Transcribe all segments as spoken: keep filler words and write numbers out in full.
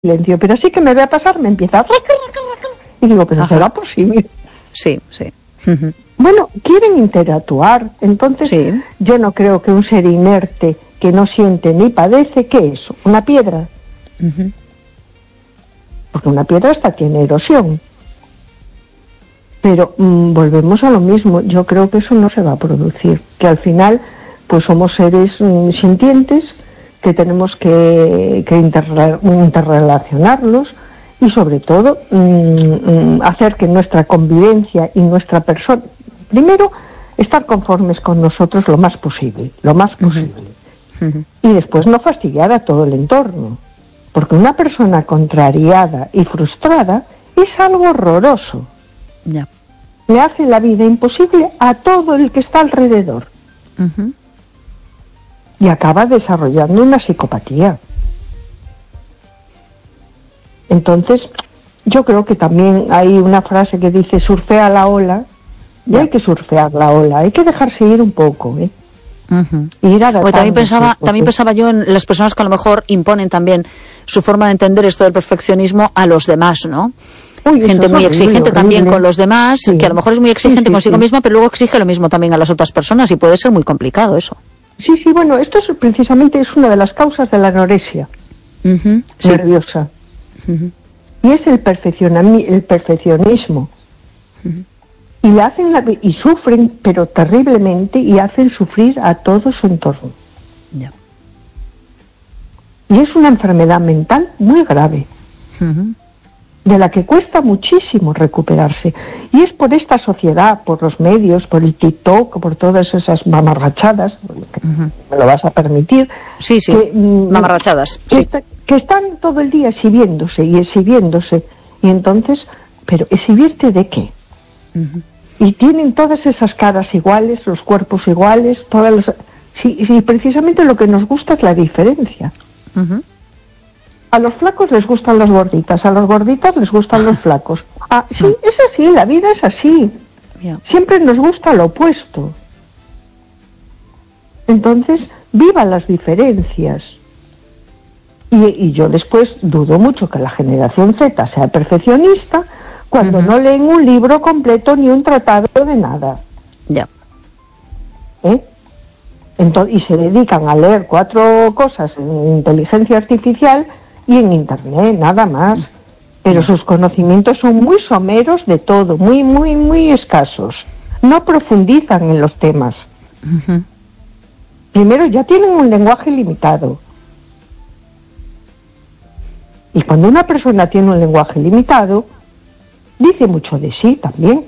silencio, pero sí que me ve a pasar, me empieza a... Y digo, pero será posible. Sí, sí. Uh-huh. Bueno, quieren interactuar, entonces sí. Yo no creo que un ser inerte que no siente ni padece, ¿qué es? ¿Una piedra? Uh-huh. Porque una piedra hasta tiene erosión. Pero mmm, volvemos a lo mismo, yo creo que eso no se va a producir, que al final pues somos seres mmm, sintientes, que tenemos que, que interre- interrelacionarlos y sobre todo mmm, hacer que nuestra convivencia y nuestra persona, primero estar conformes con nosotros lo más posible, lo más posible, uh-huh. Y después no fastidiar a todo el entorno, porque una persona contrariada y frustrada es algo horroroso. Ya. Le hace la vida imposible a todo el que está alrededor. Uh-huh. Y acaba desarrollando una psicopatía. Entonces, yo creo que también hay una frase que dice surfea la ola, y hay que surfear la ola, hay que dejarse ir un poco, ¿eh? Uh-huh. Ir bueno, también pensaba porque... también pensaba yo en las personas que a lo mejor imponen también su forma de entender esto del perfeccionismo a los demás, ¿no? Uy, gente muy exigente horrible. También con los demás, sí. Que a lo mejor es muy exigente sí, sí, consigo sí. misma, pero luego exige lo mismo también a las otras personas y puede ser muy complicado eso. Sí, sí, bueno, esto es precisamente es una de las causas de la anorexia uh-huh, nerviosa. Sí. Uh-huh. Y es el, perfeccionami- el perfeccionismo. Uh-huh. Y le hacen la, y sufren, pero terriblemente, y hacen sufrir a todo su entorno. Yeah. Y es una enfermedad mental muy grave. Uh-huh. De la que cuesta muchísimo recuperarse. Y es por esta sociedad, por los medios, por el TikTok, por todas esas mamarrachadas, que uh-huh. me lo vas a permitir. Sí, sí, que, mamarrachadas. Que, sí. está, que están todo el día exhibiéndose y exhibiéndose. Y entonces, ¿pero exhibirte de qué? Uh-huh. Y tienen todas esas caras iguales, los cuerpos iguales, todas las... Sí, sí, precisamente lo que nos gusta es la diferencia. Uh-huh. A los flacos les gustan las gorditas, a las gorditas les gustan los flacos. Ah, sí, es así, la vida es así. Yeah. Siempre nos gusta lo opuesto. Entonces, viva las diferencias. Y, y yo después dudo mucho que la generación Z sea perfeccionista cuando uh-huh. no leen un libro completo ni un tratado de nada. Ya. Yeah. ¿Eh? Entonces, y se dedican a leer cuatro cosas en inteligencia artificial y en internet, nada más. Pero sus conocimientos son muy someros de todo, muy, muy, muy escasos. No profundizan en los temas. Uh-huh. Primero, ya tienen un lenguaje limitado. Y cuando una persona tiene un lenguaje limitado, dice mucho de sí también.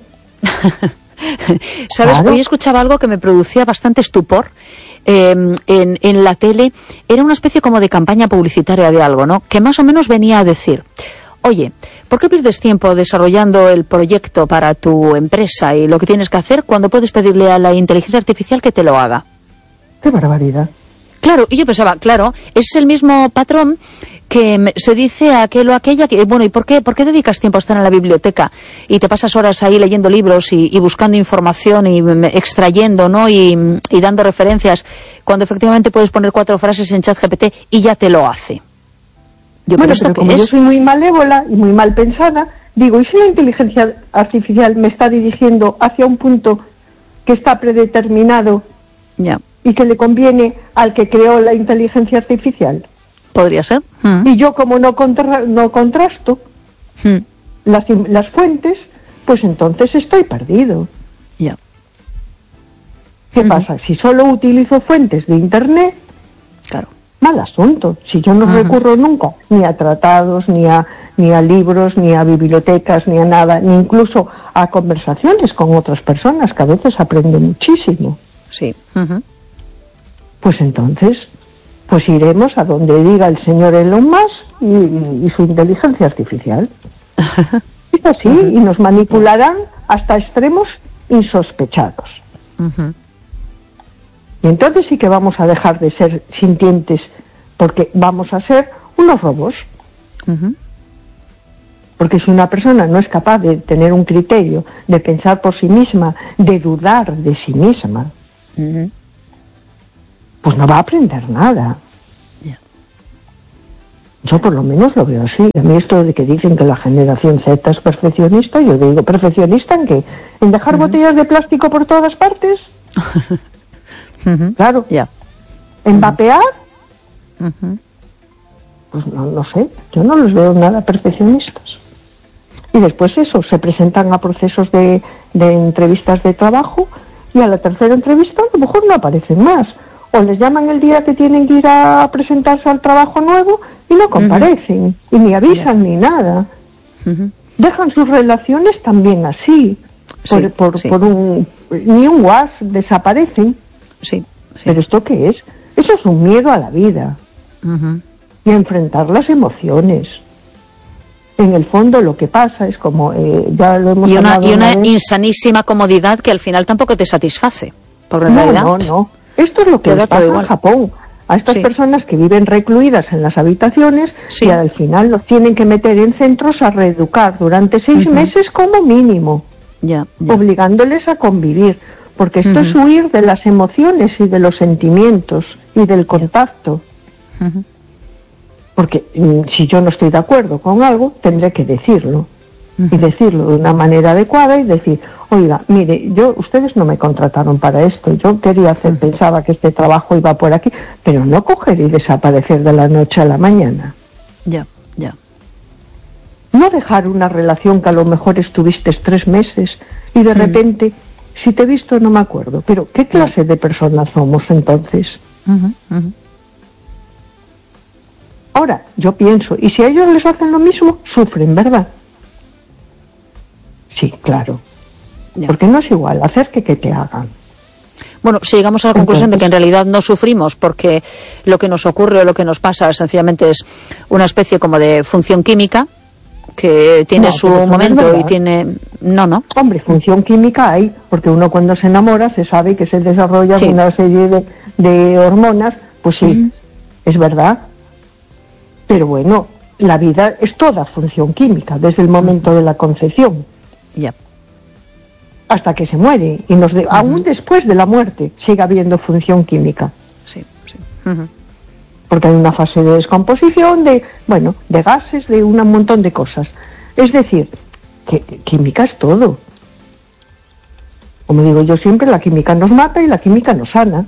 ¿Sabes? Claro. Hoy escuchaba algo que me producía bastante estupor. Eh, en, en la tele era una especie como de campaña publicitaria de algo, ¿no? Que más o menos venía a decir, oye, ¿por qué pierdes tiempo desarrollando el proyecto para tu empresa y lo que tienes que hacer cuando puedes pedirle a la inteligencia artificial que te lo haga? ¡Qué barbaridad! Claro, y yo pensaba, claro, es el mismo patrón que se dice a aquel o aquella que, bueno, ¿y por qué, por qué dedicas tiempo a estar en la biblioteca y te pasas horas ahí leyendo libros y, y buscando información y extrayendo, ¿no? Y, y dando referencias cuando efectivamente puedes poner cuatro frases en ChatGPT y ya te lo hace? Yo, bueno, pero como es... yo soy muy malévola y muy mal pensada, digo, ¿y si la inteligencia artificial me está dirigiendo hacia un punto que está predeterminado ya. y que le conviene al que creó la inteligencia artificial? Podría ser. Mm. Y yo como no, contra, no contrasto mm. las, las fuentes, pues entonces estoy perdido. Ya. Yeah. ¿Qué mm. pasa? Si solo utilizo fuentes de internet, claro. mal asunto. Si yo no uh-huh. recurro nunca ni a tratados, ni a, ni a libros, ni a bibliotecas, ni a nada, ni incluso a conversaciones con otras personas, que a veces aprendo muchísimo. Sí. Uh-huh. Pues entonces... pues iremos a donde diga el señor Elon Musk y, y su inteligencia artificial. Es así, uh-huh. y nos manipularán hasta extremos insospechados. Uh-huh. Y entonces sí que vamos a dejar de ser sintientes, porque vamos a ser unos robots. Uh-huh. Porque si una persona no es capaz de tener un criterio, de pensar por sí misma, de dudar de sí misma, uh-huh. pues no va a aprender nada. Yeah. Yo por lo menos lo veo así. A mí esto de que dicen que la generación Z es perfeccionista, yo digo, ¿perfeccionista en qué? ¿En dejar uh-huh. botellas de plástico por todas partes? uh-huh. Claro. Yeah. ¿En vapear? Uh-huh. Pues no, no sé, yo no los veo nada perfeccionistas. Y después eso, se presentan a procesos de, de entrevistas de trabajo y a la tercera entrevista a lo mejor no aparecen más. O les llaman el día que tienen que ir a presentarse al trabajo nuevo y no comparecen, uh-huh. y ni avisan yeah. ni nada. Uh-huh. Dejan sus relaciones también así, sí, por, por, sí. por un, ni un guas, desaparecen. Sí, sí. ¿Pero esto qué es? Eso es un miedo a la vida. Uh-huh. Y a enfrentar las emociones. En el fondo lo que pasa es como, eh, ya lo hemos y una, hablado y una, una insanísima comodidad que al final tampoco te satisface. Porque en no, realidad, no, no. Esto es lo que les pasa en Japón. A estas sí. personas que viven recluidas en las habitaciones sí. y al final los tienen que meter en centros a reeducar durante seis uh-huh. meses como mínimo, ya, ya. obligándoles a convivir. Porque esto uh-huh. es huir de las emociones y de los sentimientos y del contacto. Uh-huh. Porque si yo no estoy de acuerdo con algo, tendré que decirlo. Uh-huh. Y decirlo de una manera adecuada y decir, oiga, mire, yo ustedes no me contrataron para esto, yo quería hacer, uh-huh. pensaba que este trabajo iba por aquí, pero no coger y desaparecer de la noche a la mañana. Ya, ya. No dejar una relación que a lo mejor estuviste tres meses y de uh-huh. repente, si te he visto no me acuerdo, pero ¿qué clase uh-huh. de personas somos entonces? Uh-huh. Uh-huh. Ahora, yo pienso, y si a ellos les hacen lo mismo, sufren, ¿verdad? Sí, claro. Ya. Porque no es igual hacer que que te hagan. Bueno, si llegamos a la conclusión Entonces, de que en realidad no sufrimos porque lo que nos ocurre o lo que nos pasa sencillamente es una especie como de función química que tiene no, su momento y tiene... No, no. Hombre, función química hay, porque uno cuando se enamora se sabe que se desarrolla sí. una serie de, de hormonas, pues sí, mm. es verdad. Pero bueno, la vida es toda función química, desde el momento de la concepción. Ya. Hasta que se muere. Y nos de, uh-huh. aún después de la muerte sigue habiendo función química. Sí, sí. Uh-huh. Porque hay una fase de descomposición, de, bueno, de gases, de un montón de cosas. Es decir, que, que química es todo. Como digo yo siempre, la química nos mata y la química nos sana.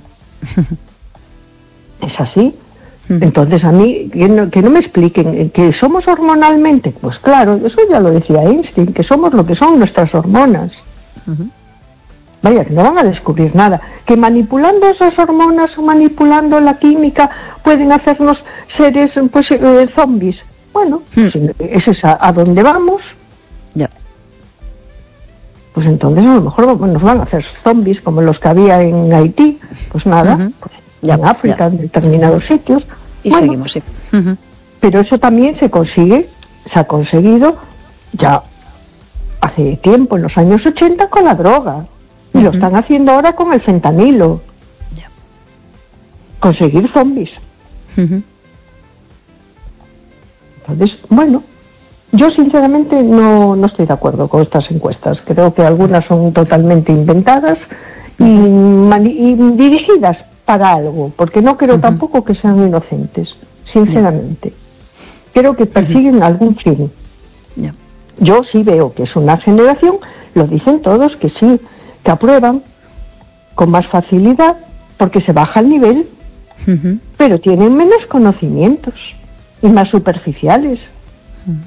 Es así. Entonces a mí, que no, que no me expliquen que somos hormonalmente, pues claro, eso ya lo decía Einstein, que somos lo que son nuestras hormonas. Uh-huh. Vaya, que no van a descubrir nada. Que manipulando esas hormonas o manipulando la química pueden hacernos seres, pues, eh, zombies. Bueno, uh-huh. si ese es a, a donde vamos. Ya. Pues entonces a lo mejor nos van a hacer zombies como los que había en Haití. Pues nada, uh-huh. pues, ya, en África, ya. en determinados sitios. Y bueno, seguimos, sí. Uh-huh. Pero eso también se consigue, se ha conseguido ya hace tiempo, en los años ochenta, con la droga. Y uh-huh. lo están haciendo ahora con el fentanilo. Yeah. Conseguir zombies. Uh-huh. Entonces, bueno, yo sinceramente no, no estoy de acuerdo con estas encuestas. Creo que algunas son totalmente inventadas y, mani- y dirigidas para algo, porque no creo uh-huh. tampoco que sean inocentes, sinceramente. Yeah. Creo que persiguen uh-huh. algún fin. Yeah. Yo sí veo que es una generación, lo dicen todos, que sí, que aprueban con más facilidad, porque se baja el nivel, uh-huh. pero tienen menos conocimientos y más superficiales. Uh-huh.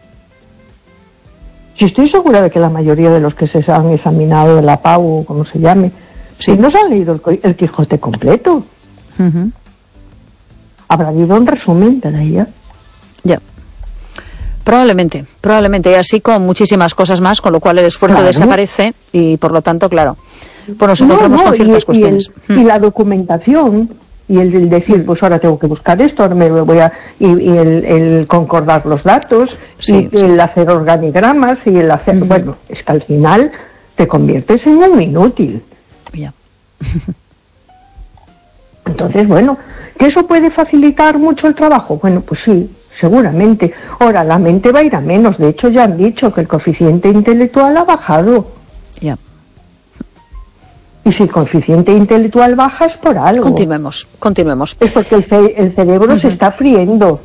Si estoy segura de que la mayoría de los que se han examinado de la P A U, o como se llame, sí. no se han leído el, el Quijote completo. Uh-huh. Habrá habido un resumen de ella. Ya. Probablemente, probablemente, y así con muchísimas cosas más, con lo cual el esfuerzo claro. desaparece y por lo tanto, claro, pues nos encontramos no, no, con ciertas y, cuestiones. Y, el, mm. y la documentación, y el, el decir, pues ahora tengo que buscar esto, ahora me voy a, y, y el, el concordar los datos, sí, y sí. el hacer organigramas, y el hacer, mm. bueno, es que al final te conviertes en un inútil. Ya. Entonces, bueno, ¿que eso puede facilitar mucho el trabajo? Bueno, pues sí, seguramente. Ahora, la mente va a ir a menos. De hecho, ya han dicho que el coeficiente intelectual ha bajado. Ya. Y si el coeficiente intelectual baja es por algo. Continuemos, continuemos. Es porque el, ce- el cerebro uh-huh. se está friendo.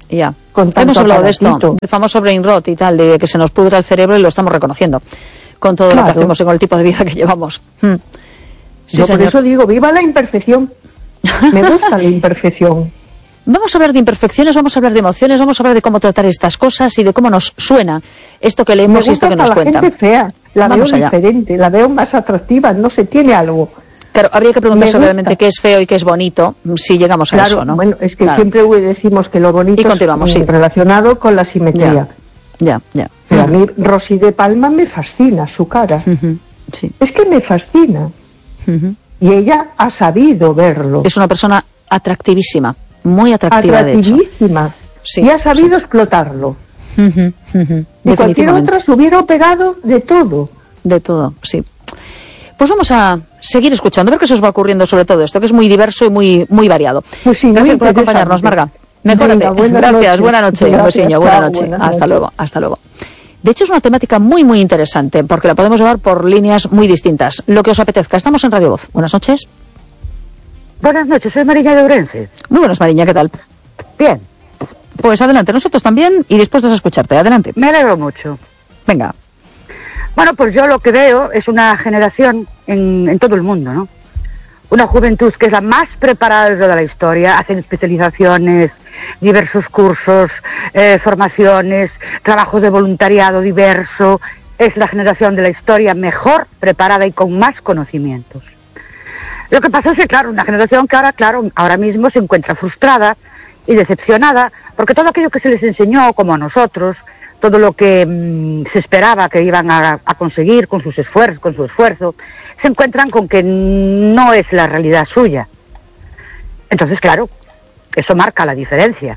Ya. Con tanto Hemos hablado de aparatito. esto, el famoso brain rot y tal, de que se nos pudra el cerebro y lo estamos reconociendo con todo Claro. lo que hacemos y con el tipo de vida que llevamos. Mm. Sí, Yo por señor. eso digo, viva la imperfección. Me gusta la imperfección. Vamos a hablar de imperfecciones, vamos a hablar de emociones, vamos a hablar de cómo tratar estas cosas y de cómo nos suena esto que Me leemos y gusta esto que hasta nos la cuentan. gente fea, la Vamos veo allá. diferente, la veo más atractiva, no sé, tiene algo. Claro, habría que preguntarse Me gusta. realmente qué es feo y qué es bonito si llegamos a Claro, eso, ¿no? bueno, es que Claro. siempre decimos que lo bonito Y continuamos, es sí. relacionado con la simetría. Ya, ya. Pero a mí Rosy de Palma me fascina, su cara. Ujú, sí. Es que me fascina. Ujú. Y ella ha sabido verlo. Es una persona atractivísima, muy atractiva, de hecho. Atractivísima. Sí, y ha sabido sí. explotarlo. Ujú, ujú. Y cualquier Definitivamente. otra se hubiera operado de todo. De todo, sí. Pues vamos a seguir escuchando, a ver qué se os va ocurriendo sobre todo esto, que es muy diverso y muy muy variado. Pues sí, muy Gracias por interesante. acompañarnos, Marga. Mejórate. Venga, buenas Gracias, noches. buena noche. Un Gracias, besiño, buena chao, noche. buenas Hasta noches. luego, hasta luego. De hecho, es una temática muy, muy interesante, porque la podemos llevar por líneas muy distintas. Lo que os apetezca. Estamos en Radio Voz. Buenas noches. Buenas noches, soy Mariña de Ourense. Muy buenas, Mariña, ¿qué tal? Bien, Pues adelante, nosotros también y dispuestos a escucharte. Adelante. me alegro mucho. Venga. Bueno, pues yo lo que veo es una generación en, en todo el mundo, ¿no? Una juventud que es la más preparada de toda la historia, hacen especializaciones, diversos cursos, eh, formaciones, trabajos de voluntariado diverso. Es la generación de la historia mejor preparada y con más conocimientos. Lo que pasa es que, claro, una generación que ahora, claro, ahora mismo se encuentra frustrada y decepcionada, porque todo aquello que se les enseñó, como a nosotros, todo lo que mmm, se esperaba que iban a, a conseguir con sus esfuerzos, con su esfuerzo, se encuentran con que no es la realidad suya. Entonces, claro, eso marca la diferencia.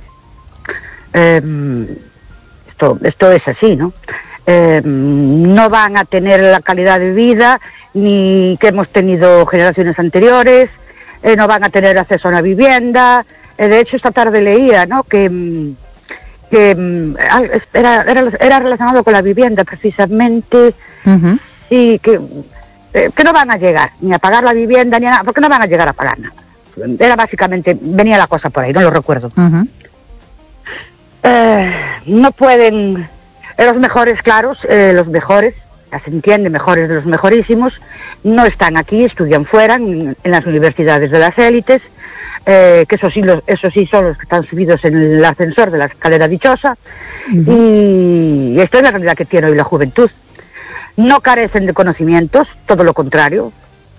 Eh, esto, esto es así, ¿no? Eh, no van a tener la calidad de vida ni que hemos tenido generaciones anteriores, eh, no van a tener acceso a una vivienda. Eh, de hecho, esta tarde leía, ¿no?, que, que era, era, era relacionado con la vivienda precisamente, Uh-huh. y que, eh, que no van a llegar ni a pagar la vivienda ni a nada, porque no van a llegar a pagar nada. Era básicamente, venía la cosa por ahí, no lo recuerdo. Uh-huh. Eh, no pueden, eh, los mejores, claros, eh, los mejores, ya se entiende, mejores de los mejorísimos, no están aquí, estudian fuera, en, en las universidades de las élites, eh, que eso sí, los, eso sí son los que están subidos en el ascensor de la escalera dichosa, uh-huh. y, y esto es la realidad que tiene hoy la juventud. No carecen de conocimientos, todo lo contrario,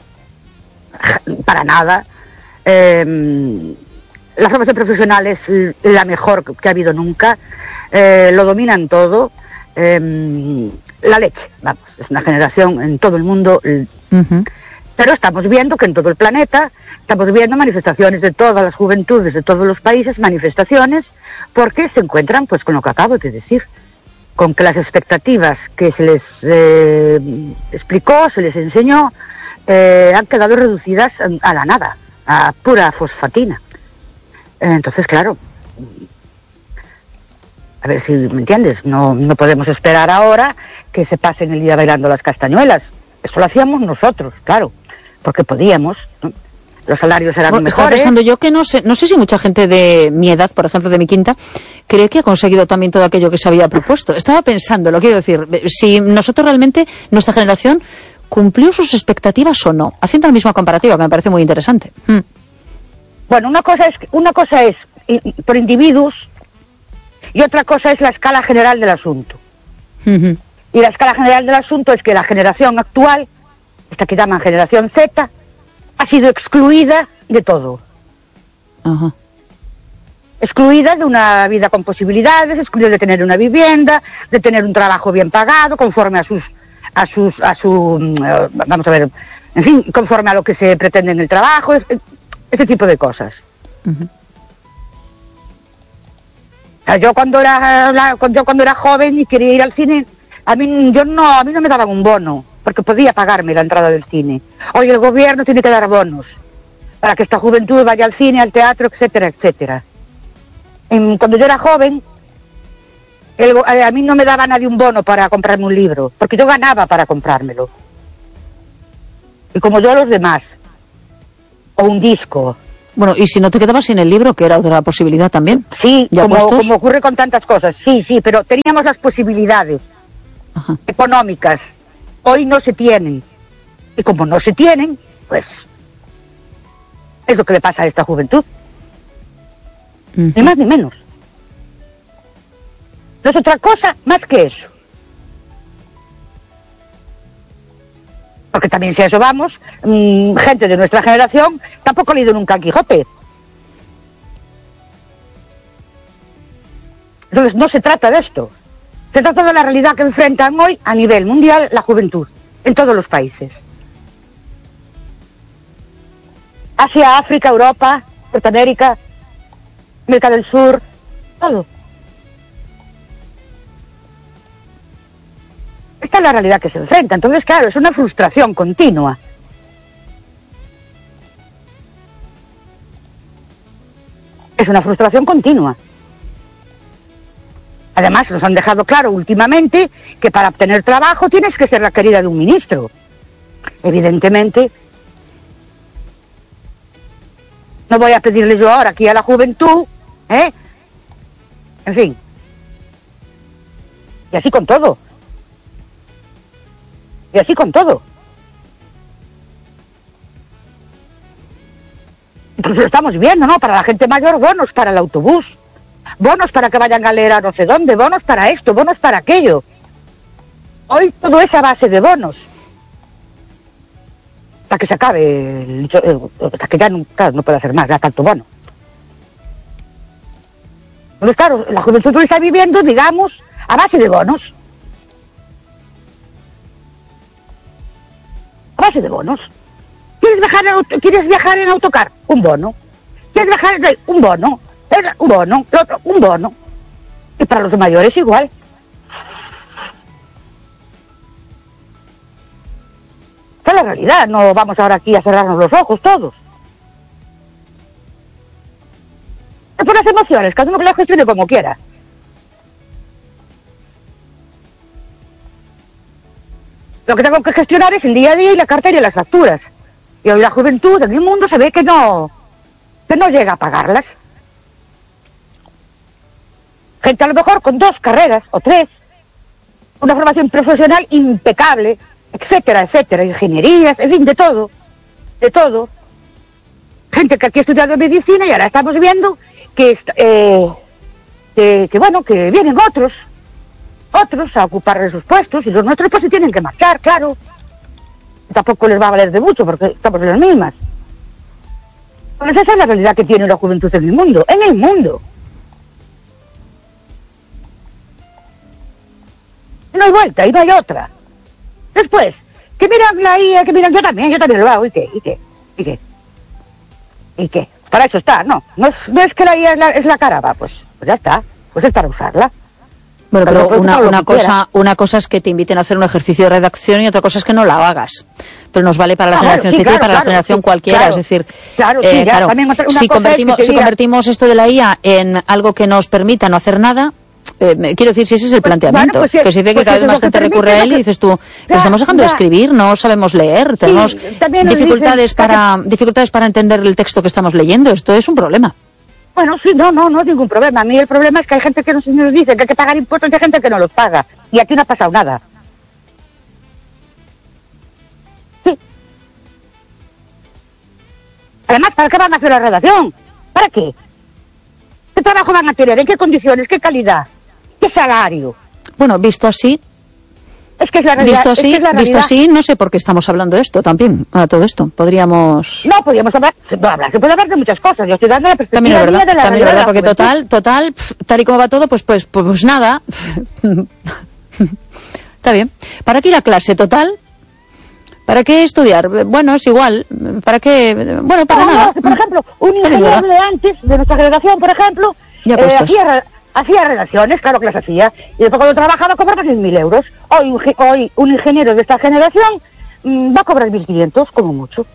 para nada. Eh, la formación profesional es la mejor que ha habido nunca, eh, lo dominan todo, eh, la leche, vamos, es una generación en todo el mundo, uh-huh. Pero estamos viendo que en todo el planeta, estamos viendo manifestaciones de todas las juventudes, de todos los países, manifestaciones, porque se encuentran pues con lo que acabo de decir, con que las expectativas que se les eh, explicó, se les enseñó, eh, han quedado reducidas a la nada, a pura fosfatina. Entonces, claro, a ver si me entiendes, no, no podemos esperar ahora que se pasen el día bailando las castañuelas. Eso lo hacíamos nosotros, claro, porque podíamos, ¿no? Los salarios eran bueno, mejores. Estaba pensando yo que no sé, no sé si mucha gente de mi edad, por ejemplo, de mi quinta, cree que ha conseguido también todo aquello que se había propuesto. Estaba pensando, lo quiero decir, si nosotros realmente, nuestra generación, cumplió sus expectativas o no, haciendo la misma comparativa, que me parece muy interesante. Mm. Bueno, una cosa es una cosa es por individuos y otra cosa es la escala general del asunto. Uh-huh. Y la escala general del asunto es que la generación actual, esta que llaman generación Z, ha sido excluida de todo. Uh-huh. Excluida de una vida con posibilidades, excluida de tener una vivienda, de tener un trabajo bien pagado, conforme a sus, a sus, a su, uh, vamos a ver, en fin, conforme a lo que se pretende en el trabajo, es, ese tipo de cosas. Uh-huh. Yo cuando era, la, yo cuando era joven y quería ir al cine, a mí, yo no, a mí no me daban un bono, porque podía pagarme la entrada del cine. Hoy el gobierno tiene que dar bonos para que esta juventud vaya al cine, al teatro, etcétera, etcétera. En, cuando yo era joven, el, a mí no me daba nadie un bono para comprarme un libro, porque yo ganaba para comprármelo. Y como yo los demás, o un disco, Bueno, y si no te quedabas sin el libro, que era otra posibilidad también. Sí, ¿Ya como, puestos? como ocurre con tantas cosas. Sí, sí, pero teníamos las posibilidades Ajá. económicas. Hoy no se tienen. Y como no se tienen, pues es lo que le pasa a esta juventud. Uh-huh. Ni más ni menos. No es otra cosa más que eso. Porque también si a eso vamos, mmm, gente de nuestra generación tampoco ha leído nunca el Quijote. Entonces no se trata de esto. Se trata de la realidad que enfrentan hoy a nivel mundial la juventud, en todos los países. Asia, África, Europa, Norteamérica, América del Sur, todo. Esta es la realidad que se enfrenta. Entonces, claro, es una frustración continua. Es una frustración continua. Además, nos han dejado claro últimamente que para obtener trabajo tienes que ser la querida de un ministro. Evidentemente, no voy a pedirle yo ahora aquí a la juventud, ¿eh? En fin. Y así con todo. Y así con todo. Incluso lo estamos viendo, ¿no? Para la gente mayor, bonos para el autobús. Bonos para que vayan a leer a no sé dónde. Bonos para esto, bonos para aquello. Hoy todo es a base de bonos. Hasta que se acabe, el, hasta que ya no, claro, no puede hacer más, ya tanto bono. Entonces, claro, la juventud hoy está viviendo, digamos, a base de bonos. A base de bonos. ¿Quieres viajar en, auto, ¿quieres viajar en autocar? Un bono. ¿Quieres viajar en tren? Un bono. Un bono. El otro, un bono. Y para los mayores igual. Esta es la realidad. No vamos ahora aquí a cerrarnos los ojos todos. Es por las emociones, cada uno que las gestione como quiera. Lo que tengo que gestionar es el día a día y la cartera y las facturas. Y hoy la juventud en el mundo se ve que no, que no llega a pagarlas. Gente a lo mejor con dos carreras o tres, una formación profesional impecable, etcétera, etcétera, ingenierías, en fin, de todo, de todo. Gente que aquí ha estudiado medicina y ahora estamos viendo que, eh, que, que bueno, que vienen otros, otros a ocupar esos puestos y los nuestros pues se tienen que marchar, claro. Tampoco les va a valer de mucho porque estamos en las mismas. Pues esa es la realidad que tiene la juventud en el mundo, en el mundo. Y no hay vuelta, y no hay otra. Después, que miran la I A, que miran, yo también, yo también lo hago, ¿y qué? ¿Y qué? ¿Y qué? ¿Y qué? Para eso está, no, no es, no es que la I A es la, es la cara, va, pues, pues ya está, pues es para usarla. Bueno, pero Pero una, una, una cosa una cosa es que te inviten a hacer un ejercicio de redacción y otra cosa es que no la hagas. Pero nos vale para la ah, generación bueno, sí, Z claro, y para claro, la generación sí, cualquiera. Claro, es decir, claro, sí, eh, ya, claro, también otra, una si, cosa convertimos, es que si diga... convertimos esto de la I A en algo que nos permita no hacer nada, eh, quiero decir, si ese es el pues, planteamiento, bueno, pues, que si dice pues que cada vez más gente recurre a él y dices tú, ya, pero estamos dejando ya. de escribir, no sabemos leer, tenemos Sí, dificultades dicen, para dificultades para entender el texto que estamos leyendo. Esto es un problema. Bueno, sí, no, no, no es ningún problema. A mí el problema es que hay gente que nos, nos dice que hay que pagar impuestos y hay gente que no los paga. Y aquí no ha pasado nada. Sí. Además, ¿para qué van a hacer la redacción? ¿Para qué? ¿Qué trabajo van a tener? ¿En qué condiciones? ¿Qué calidad? ¿Qué salario? Bueno, visto así, Es que es la realidad. visto es así, que es la visto realidad. así, no sé por qué estamos hablando de esto también, a todo esto. Podríamos... No, podríamos hablar, se puede hablar, se puede hablar de muchas cosas. Yo estoy dando la perspectiva También es verdad, mía de la también es realidad verdad, de la porque juventud. total, total, pf, tal y como va todo, pues, pues, pues, pues nada. Está bien. ¿Para qué ir a clase, total? ¿Para qué estudiar? Bueno, es igual. ¿Para qué? Bueno, para No, no, nada. por ejemplo, un También es ingeniero verdad. de antes, de nuestra generación, por ejemplo, Ya eh, puestos. hacía, re- hacía relaciones, claro que las hacía, y después cuando trabajaba cobraba seis mil euros. Hoy, un ge- hoy un ingeniero de esta generación mm, va a cobrar mil quinientos, como mucho.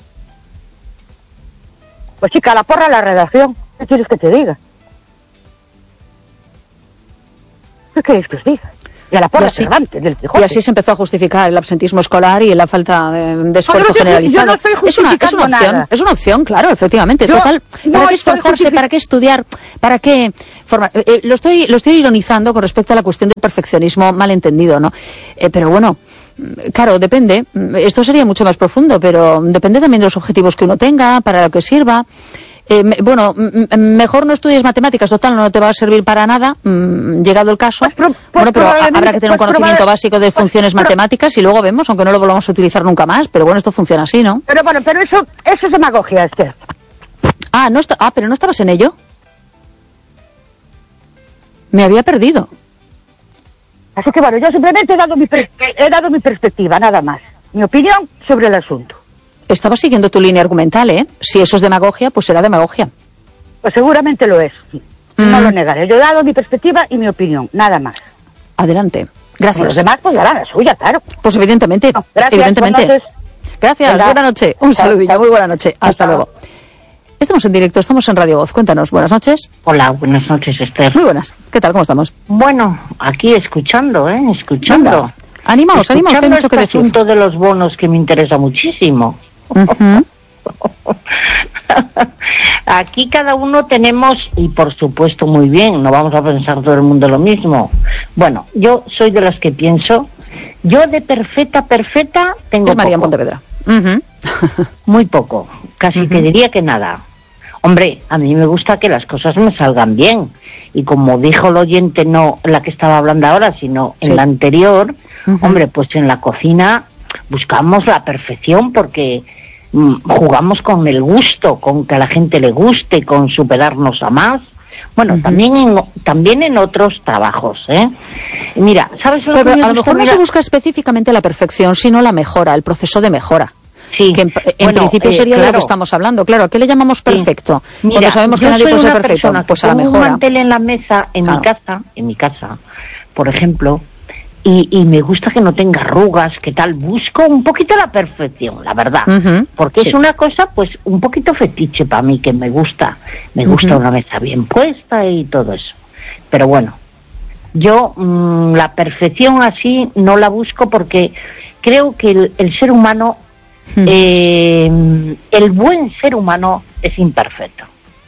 Pues chica, la porra la redacción. ¿Qué quieres que te diga? ¿Qué queréis que os diga? Y a la porra y así, Cervantes, del Quijote. y así se empezó a justificar el absentismo escolar y la falta de, de esfuerzo no, generalizado. Yo no estoy es, una, es una opción, nada. es una opción, claro, efectivamente. Yo Total, ¿para no qué esforzarse? ¿Para qué estudiar? ¿Para qué formar? Eh, eh, lo estoy lo estoy ironizando con respecto a la cuestión del perfeccionismo malentendido, ¿no? Eh, pero bueno, claro, depende. Esto sería mucho más profundo, pero depende también de los objetivos que uno tenga, para lo que sirva. Eh, me, bueno, m mejor no estudies matemáticas, total, no te va a servir para nada, mm, llegado el caso. Pues pro, pues bueno, pero habrá que tener un pues conocimiento básico de funciones pues, matemáticas y luego vemos, aunque no lo volvamos a utilizar nunca más, pero bueno, esto funciona así, ¿no? Pero bueno, pero eso, eso es demagogia, Esther. Ah, no está, ah, pero no estabas en ello. Me había perdido. Así que bueno, yo simplemente he dado mi, he dado mi perspectiva, nada más. Mi opinión sobre el asunto. Estaba siguiendo tu línea argumental, ¿eh? Si eso es demagogia, pues será demagogia. Pues seguramente lo es. Mm. No lo negaré. Yo he dado mi perspectiva y mi opinión, nada más. Adelante. Gracias. Como los demás pues darán la suya, claro. Pues evidentemente. No, gracias, evidentemente. Buenas gracias, Venga. Buenas noches. Un Chao, saludillo, chao. muy buena noche. Hasta Chao. luego. Estamos en directo, estamos en Radio Voz. Cuéntanos, buenas noches. Hola, buenas noches, Esther. Muy buenas. ¿Qué tal? ¿Cómo estamos? Bueno, aquí escuchando, ¿eh? Escuchando. Venga. Animaos, animaos, que hay mucho que este decir. asunto de los bonos que me interesa muchísimo. Uh-huh. Aquí cada uno tenemos, y por supuesto muy bien, no vamos a pensar todo el mundo lo mismo. Bueno, yo soy de las que pienso, yo de perfecta, perfecta tengo Es María en poco. Pontevedra. Uh-huh. Muy poco, casi Uh-huh. te diría que nada. Hombre, a mí me gusta que las cosas me salgan bien. Y como dijo el oyente, no la que estaba hablando ahora, sino Sí. en la anterior, Uh-huh. hombre, pues en la cocina buscamos la perfección porque mm, jugamos con el gusto, con que a la gente le guste, con superarnos a más. Bueno, Uh-huh. también en, también en otros trabajos, ¿eh? Mira, ¿sabes lo Pero, que pero me a lo gusta? mejor no Mira, se busca específicamente la perfección, sino la mejora, el proceso de mejora. sí, Que en, en bueno, principio eh, sería de lo claro. que estamos hablando. Claro, ¿a qué le llamamos perfecto? Mira, Cuando sabemos que yo nadie soy puede ser una perfecto, persona que pues a la pongo un mejora. mantel en la mesa en Claro. mi casa, en mi casa, por ejemplo, y, y me gusta que no tenga arrugas, que tal, busco un poquito la perfección, la verdad, Ujú, porque sí. es una cosa, pues, un poquito fetiche para mí, que me gusta, me gusta Ujú. una mesa bien puesta y todo eso, pero bueno, yo mmm, la perfección así no la busco porque creo que el, el ser humano, Hmm. eh, el buen ser humano es imperfecto,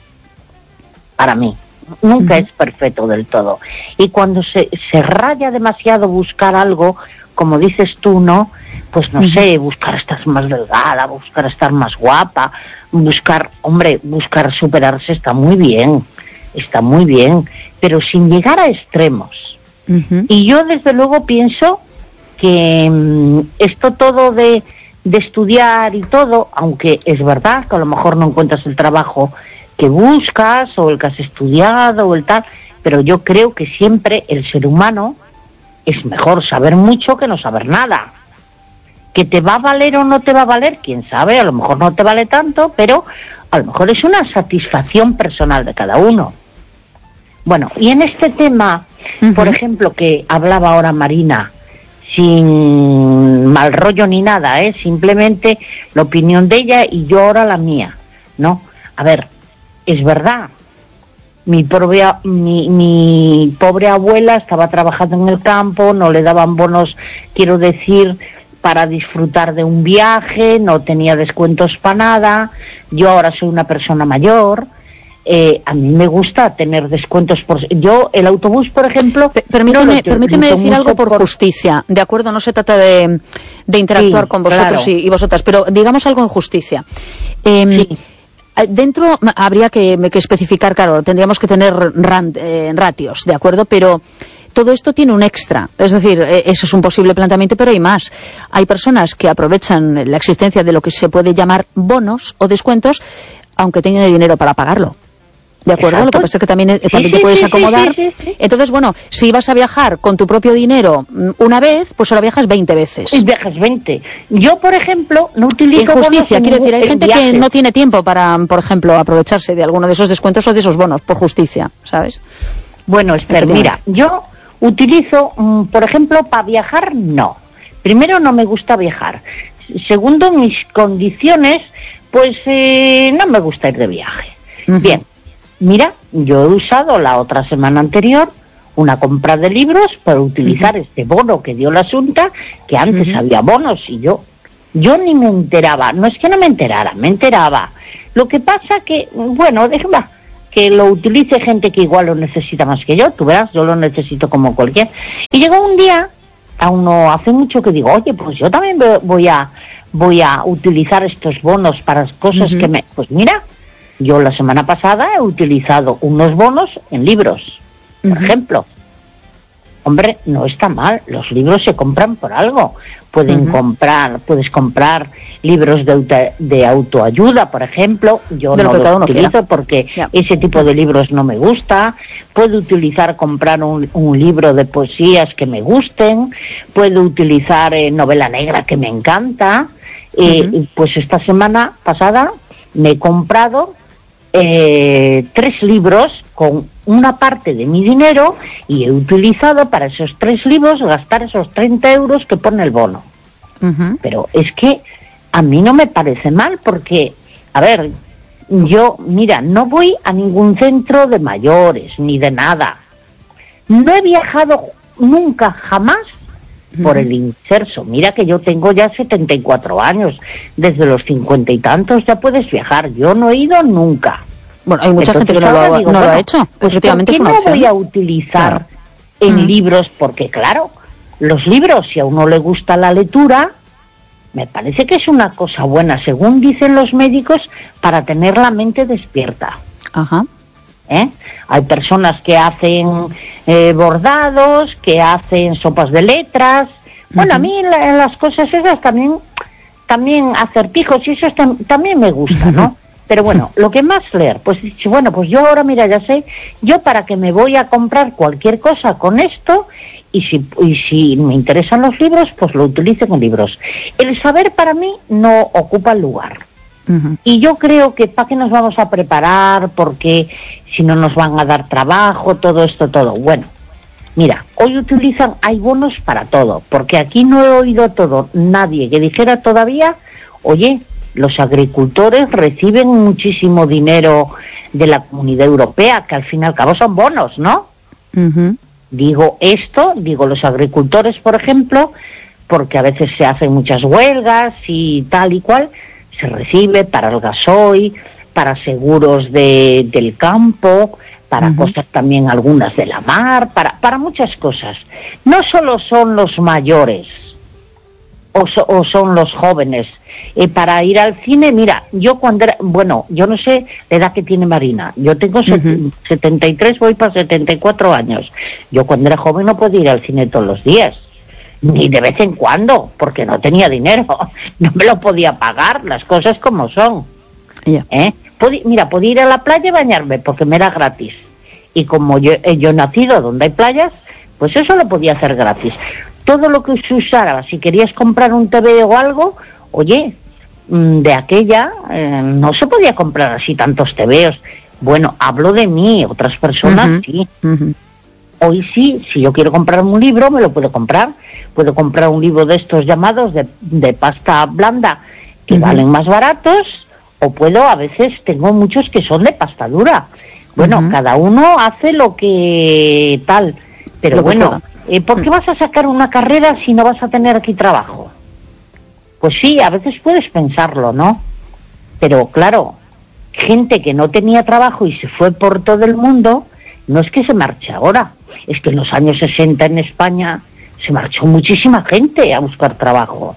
para mí. Nunca Ujú. es perfecto del todo. Y cuando se, se raya demasiado buscar algo, como dices tú, ¿no? Pues no Ujú. sé, buscar estar más delgada, buscar estar más guapa, buscar, hombre, buscar superarse está muy bien, está muy bien, pero sin llegar a extremos. Ujú. Y yo desde luego pienso que mm, esto todo de, de estudiar y todo, aunque es verdad que a lo mejor no encuentras el trabajo que buscas o el que has estudiado o el tal, pero yo creo que siempre el ser humano es mejor saber mucho que no saber nada. Que te va a valer o no te va a valer, quién sabe, a lo mejor no te vale tanto, pero a lo mejor es una satisfacción personal de cada uno. Bueno, y en este tema, Ujú. por ejemplo, que hablaba ahora Marina, sin mal rollo ni nada, ¿eh? Simplemente la opinión de ella y yo ahora la mía, ¿no? A ver, es verdad, mi, propia, mi, mi pobre abuela estaba trabajando en el campo, no le daban bonos, quiero decir, para disfrutar de un viaje, no tenía descuentos para nada, yo ahora soy una persona mayor, eh, a mí me gusta tener descuentos por... Yo, el autobús, por ejemplo... Pe- Permíteme, no lo permíteme utilizo decir mucho algo por, justicia, ¿de acuerdo? No se trata de, de interactuar Sí, con vosotros claro. y, y vosotras, pero digamos algo en justicia. Eh, Sí. Dentro m- habría que, que especificar, claro, tendríamos que tener ran- eh, ratios, ¿de acuerdo? Pero todo esto tiene un extra, es decir, eh, eso es un posible planteamiento, pero hay más. Hay personas que aprovechan la existencia de lo que se puede llamar bonos o descuentos, aunque tengan dinero para pagarlo. ¿De acuerdo? Exacto. Lo que pasa es que también, eh, Sí, también sí, te puedes sí, acomodar. sí, sí, sí. Entonces, bueno, si vas a viajar con tu propio dinero mm, una vez, pues ahora viajas veinte veces. Y viajes veinte. Yo, por ejemplo, no utilizo... En justicia, bonos en quiero decir, hay ningún- gente en que viajes. no tiene tiempo para, por ejemplo, aprovecharse de alguno de esos descuentos o de esos bonos, por justicia, ¿sabes? Bueno, espera, mira, yo utilizo, mm, por ejemplo, para viajar, no. Primero, no me gusta viajar. Segundo, mis condiciones, pues eh, no me gusta ir de viaje. Ujú. Bien, mira, yo he usado la otra semana anterior una compra de libros para utilizar uh-huh. este bono que dio la Junta, que antes uh-huh. había bonos y yo, yo ni me enteraba. No es que no me enterara, me enteraba. Lo que pasa que, bueno, déjame que lo utilice gente que igual lo necesita más que yo, tú verás, yo lo necesito como cualquier. Y llegó un día, aún no hace mucho, que digo, oye, pues yo también voy a voy a utilizar estos bonos para cosas uh-huh. que me... Pues mira, yo la semana pasada he utilizado unos bonos en libros, por uh-huh. ejemplo. Hombre, no está mal, los libros se compran por algo. Pueden uh-huh. comprar, puedes comprar libros de, auto, de autoayuda, por ejemplo. Yo de no lo los utilizo quiera. porque yeah. ese tipo de libros no me gusta. Puedo utilizar, comprar un, un libro de poesías que me gusten. Puedo utilizar eh, novela negra que me encanta. Eh, uh-huh. Pues esta semana pasada me he comprado eh, tres libros con una parte de mi dinero y he utilizado para esos tres libros gastar esos treinta euros que pone el bono. Uh-huh. Pero es que a mí no me parece mal porque, a ver, yo, mira, no voy a ningún centro de mayores ni de nada. No he viajado nunca, jamás, por el inserso. Mira que yo tengo ya setenta y cuatro años. Desde los cincuenta y tantos ya puedes viajar. Yo no he ido nunca. Bueno, hay mucha Entonces, gente que no, lo, digo, no bueno, lo ha hecho. Pues efectivamente es una opción. ¿Por qué no voy a utilizar claro. en mm. libros? Porque claro, los libros, si a uno le gusta la lectura, me parece que es una cosa buena, según dicen los médicos, para tener la mente despierta. Ajá. ¿Eh? Hay personas que hacen eh, bordados, que hacen sopas de letras. Bueno, uh-huh. a mí la, las cosas esas también, también acertijos y eso tam, también me gusta, ¿no? Pero bueno, lo que más leer, pues bueno, pues yo ahora, mira, ya sé, yo para que me voy a comprar cualquier cosa con esto, y si, y si me interesan los libros, pues lo utilizo en libros. El saber para mí no ocupa el lugar. Uh-huh. Y yo creo que para qué nos vamos a preparar, porque si no nos van a dar trabajo, todo esto, todo. Bueno, mira, hoy utilizan, hay bonos para todo, porque aquí no he oído todo, nadie que dijera todavía, oye, los agricultores reciben muchísimo dinero de la Comunidad Europea, que al fin y al cabo son bonos, ¿no? Uh-huh. Digo esto, digo los agricultores, por ejemplo, porque a veces se hacen muchas huelgas y tal y cual, se recibe para el gasoil, para seguros de, del campo, para uh-huh. cosas también algunas de la mar, para, para muchas cosas. No solo son los mayores o, so, o son los jóvenes. Eh, para ir al cine, mira, yo cuando era, bueno, yo no sé la edad que tiene Marina, yo tengo uh-huh. setenta y tres, voy para setenta y cuatro años. Yo cuando era joven no podía ir al cine todos los días. Ni de vez en cuando, porque no tenía dinero, no me lo podía pagar, las cosas como son. Yeah. ¿Eh? Podí, mira, podía ir a la playa y bañarme, porque me era gratis. Y como yo, yo he nacido donde hay playas, pues eso lo podía hacer gratis. Todo lo que se usara, si querías comprar un T V o algo, oye, de aquella eh, no se podía comprar así tantos T Vs. Bueno, hablo de mí, otras personas uh-huh. sí. Uh-huh. Hoy sí, si yo quiero comprar un libro, me lo puedo comprar. Puedo comprar un libro de estos llamados de, de pasta blanda, que uh-huh. valen más baratos, o puedo, a veces tengo muchos que son de pasta dura. Bueno, uh-huh. cada uno hace lo que tal. Pero lo bueno, eh, ¿por qué uh-huh. vas a sacar una carrera si no vas a tener aquí trabajo? Pues sí, a veces puedes pensarlo, ¿no? Pero claro, gente que no tenía trabajo y se fue por todo el mundo, no es que se marche ahora. Es que en los años sesenta en España se marchó muchísima gente a buscar trabajo.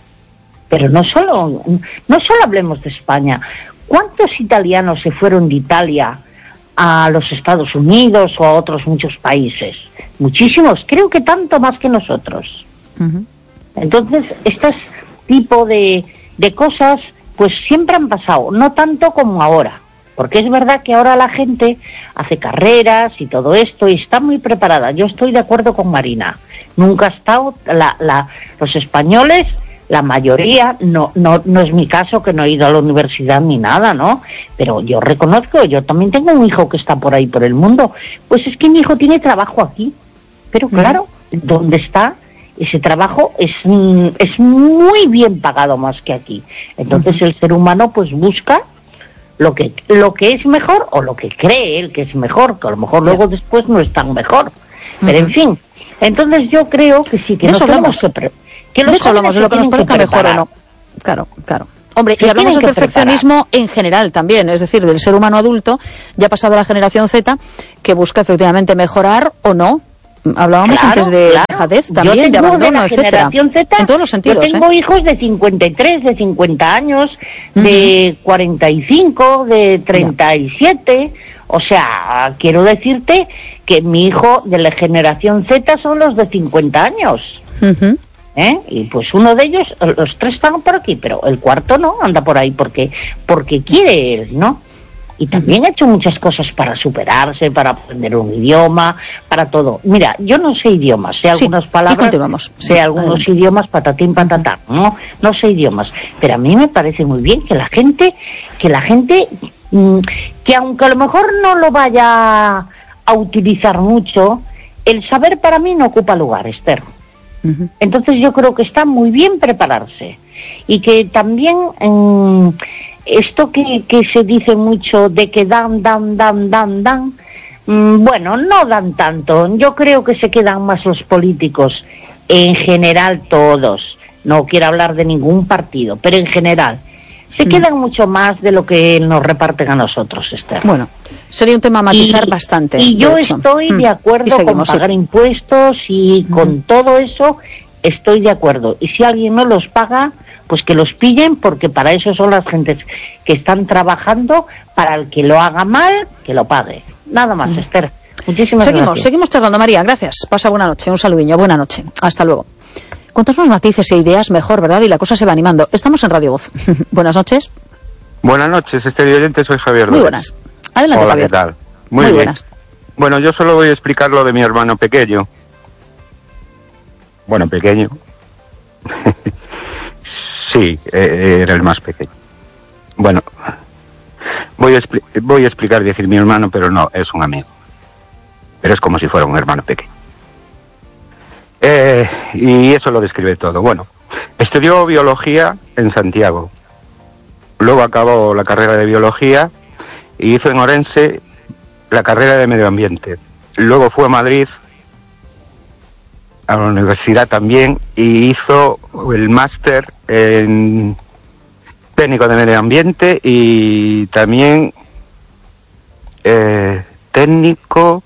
Pero no solo, no solo hablemos de España. ¿Cuántos italianos se fueron de Italia a los Estados Unidos o a otros muchos países? Muchísimos, creo que tanto más que nosotros. Uh-huh. Entonces, este tipo de, de cosas, pues siempre han pasado, no tanto como ahora. Porque es verdad que ahora la gente hace carreras y todo esto y está muy preparada. Yo estoy de acuerdo con Marina. Nunca ha estado, la, la, los españoles, la mayoría, no, no, no es mi caso que no he ido a la universidad ni nada, ¿no? Pero yo reconozco, yo también tengo un hijo que está por ahí por el mundo. Pues es que mi hijo tiene trabajo aquí. Pero claro, ¿dónde está? Ese trabajo es, es muy bien pagado más que aquí. Entonces el ser humano pues busca lo que lo que es mejor o lo que cree él que es mejor, que a lo mejor luego después no es tan mejor. Pero, en fin, entonces yo creo que sí, que de nos eso tenemos hablamos. que... pre- Que De los eso hablamos, de lo que nos jóvenes se parezca tienen que mejor o no. preparar. Claro, claro. Hombre, Se y hablamos del tienen que perfeccionismo en general también, es decir, del ser humano adulto, ya pasado la generación Z, que busca efectivamente mejorar o no. Hablábamos Claro, antes de claro. dejadez Yo también, de tengo abandono, la etcétera. generación Z, En todos los sentidos, yo tengo ¿eh? hijos de cincuenta y tres, de cincuenta años, de cuarenta y cinco, de treinta y siete. O sea, quiero decirte que mi hijo de la generación Z son los de cincuenta años. Ujú. ¿Eh? Y pues uno de ellos, los tres están por aquí, pero el cuarto no anda por ahí porque porque quiere él, ¿no? Y también ha hecho muchas cosas para superarse, para aprender un idioma, para todo. Mira, yo no sé idiomas, sé Sí, algunas y palabras, continuamos. Sí, sé algunos adelante. idiomas, patatín, patatán, no, no sé idiomas. Pero a mí me parece muy bien que la gente, que la gente, mmm, que aunque a lo mejor no lo vaya a utilizar mucho, el saber para mí no ocupa lugar, Esther. Ujú. Entonces yo creo que está muy bien prepararse y que también eh, esto que, que se dice mucho de que dan, dan, dan, dan, dan, mm, bueno, no dan tanto. Yo creo que se quedan más los políticos, en general todos. No quiero hablar de ningún partido, pero en general. Se Mm. quedan mucho más de lo que nos reparten a nosotros, Esther. Bueno, sería un tema a matizar Y- bastante. Y de yo hecho. estoy Mm. de acuerdo Y seguimos, con pagar sí. impuestos y con todo eso estoy de acuerdo. Y si alguien no los paga, pues que los pillen, porque para eso son las gentes que están trabajando, para el que lo haga mal, que lo pague. Nada más, Esther. Muchísimas Seguimos, gracias. seguimos charlando, María, gracias. Pasa buena noche, un saludillo, buena noche. Hasta luego. Cuantos más matices e ideas, mejor, ¿verdad? Y la cosa se va animando. Estamos en Radio Voz. Buenas noches. Buenas noches, este oyente, soy Javier. Muy López. buenas. Adelante, Hola, Javier. ¿qué tal? Muy bien. buenas. Bueno, yo solo voy a explicar lo de mi hermano pequeño. Bueno, pequeño. Sí, eh, era el más pequeño. Bueno, voy a, expli- voy a explicar, decir mi hermano, pero no, es un amigo. Pero es como si fuera un hermano pequeño. Eh, y eso lo describe todo. Bueno, estudió biología en Santiago. Luego acabó la carrera de biología y hizo en Orense la carrera de medio ambiente. Luego fue a Madrid, a la universidad también, y hizo el máster en técnico de medio ambiente y también eh, técnico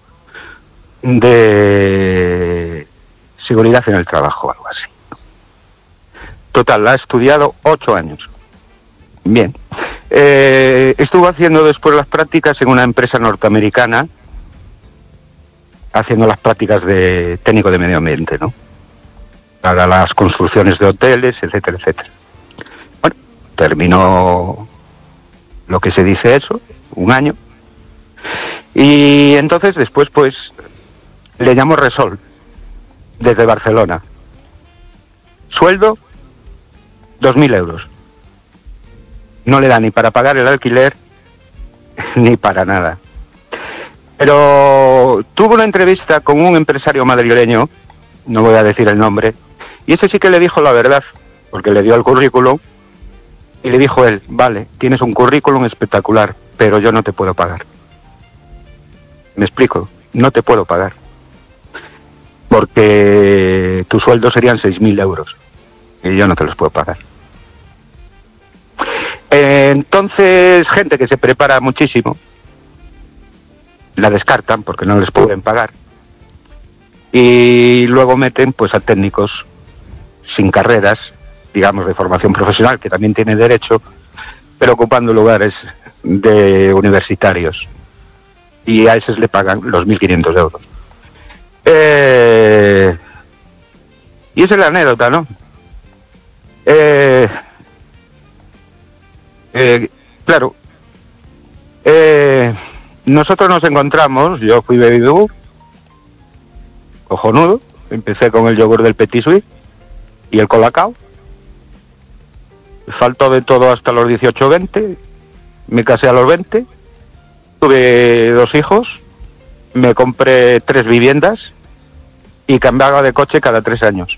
de seguridad en el trabajo, algo así. Total, la ha estudiado ocho años. Bien. Eh, estuvo haciendo después las prácticas en una empresa norteamericana, haciendo las prácticas de técnico de medio ambiente, ¿no? Para las construcciones de hoteles, etcétera, etcétera. Bueno, terminó lo que se dice eso, un año. Y entonces después, pues, le llamó Resol, desde Barcelona. Sueldo, dos mil euros. No le da ni para pagar el alquiler, ni para nada. Pero tuvo una entrevista con un empresario madrileño, no voy a decir el nombre, y ese sí que le dijo la verdad, porque le dio el currículum, y le dijo él, vale, tienes un currículum espectacular, pero yo no te puedo pagar. Me explico, no te puedo pagar, porque tu sueldo serían seis mil euros, y yo no te los puedo pagar. Entonces, gente que se prepara muchísimo, la descartan porque no les pueden pagar, y luego meten pues a técnicos sin carreras, digamos, de formación profesional, que también tienen derecho, pero ocupando lugares de universitarios, y a esos le pagan los mil quinientos euros. Eh, y esa es la anécdota, ¿no? Eh, eh, claro, eh, nosotros nos encontramos, yo fui bebidú, cojonudo, empecé con el yogur del Petit Suisse y el colacao, faltó de todo hasta los dieciocho veinte, me casé a los veinte, tuve dos hijos, me compré tres viviendas y cambiaba de coche cada tres años.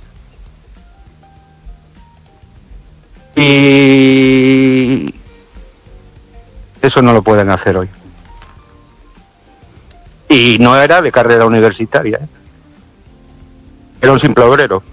Y eso no lo pueden hacer hoy. Y no era de carrera universitaria, ¿eh? Era un simple obrero.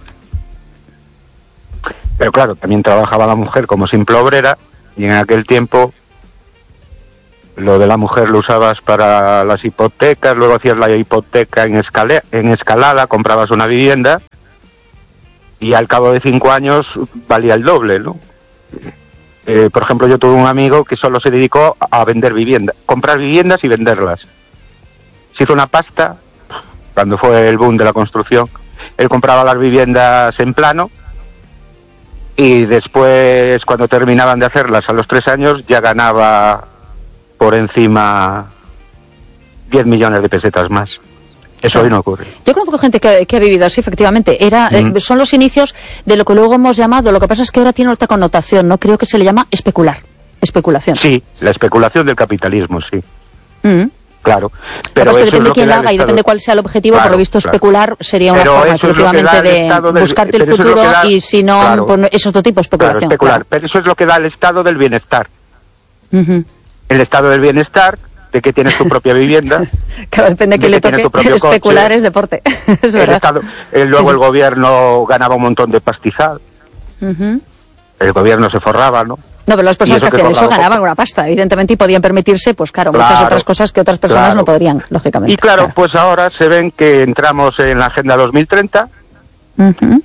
Pero claro, también trabajaba la mujer como simple obrera, y en aquel tiempo lo de la mujer lo usabas para las hipotecas, luego hacías la hipoteca en, escala, en escalada, comprabas una vivienda, y al cabo de cinco años valía el doble, ¿no? Eh, por ejemplo, yo tuve un amigo que solo se dedicó a vender viviendas, comprar viviendas y venderlas. Se hizo una pasta, cuando fue el boom de la construcción. Él compraba las viviendas en plano, y después, cuando terminaban de hacerlas a los tres años, ya ganaba por encima diez millones de pesetas más. Eso claro. Hoy no ocurre. Yo conozco gente que, que ha vivido así, efectivamente. Era, mm. eh, son los inicios de lo que luego hemos llamado, lo que pasa es que ahora tiene otra connotación, ¿no? Creo que se le llama especular, especulación. Sí, la especulación del capitalismo, sí. Mm. Claro. Pero es que eso depende es quién lo la haga y depende cuál sea el objetivo, claro, por lo visto claro. Especular sería una pero forma efectivamente de buscarte el futuro es da, y si no, claro, pues es otro tipo de especulación. Claro, especular, claro. Pero eso es lo que da el estado del bienestar. Uh-huh. El estado del bienestar, de que tienes tu propia vivienda. Claro, depende de quién le toque, especular coche, es deporte. Es el verdad. Estado, eh, luego sí, sí. El gobierno ganaba un montón de pastizal. Uh-huh. El gobierno se forraba, ¿no? No, pero las personas que hacían eso ganaban poco. Una pasta, evidentemente, y podían permitirse, pues claro, claro muchas otras cosas que otras personas claro. No podrían, lógicamente. Y claro, claro, pues ahora se ven que entramos en la Agenda dos mil treinta, uh-huh.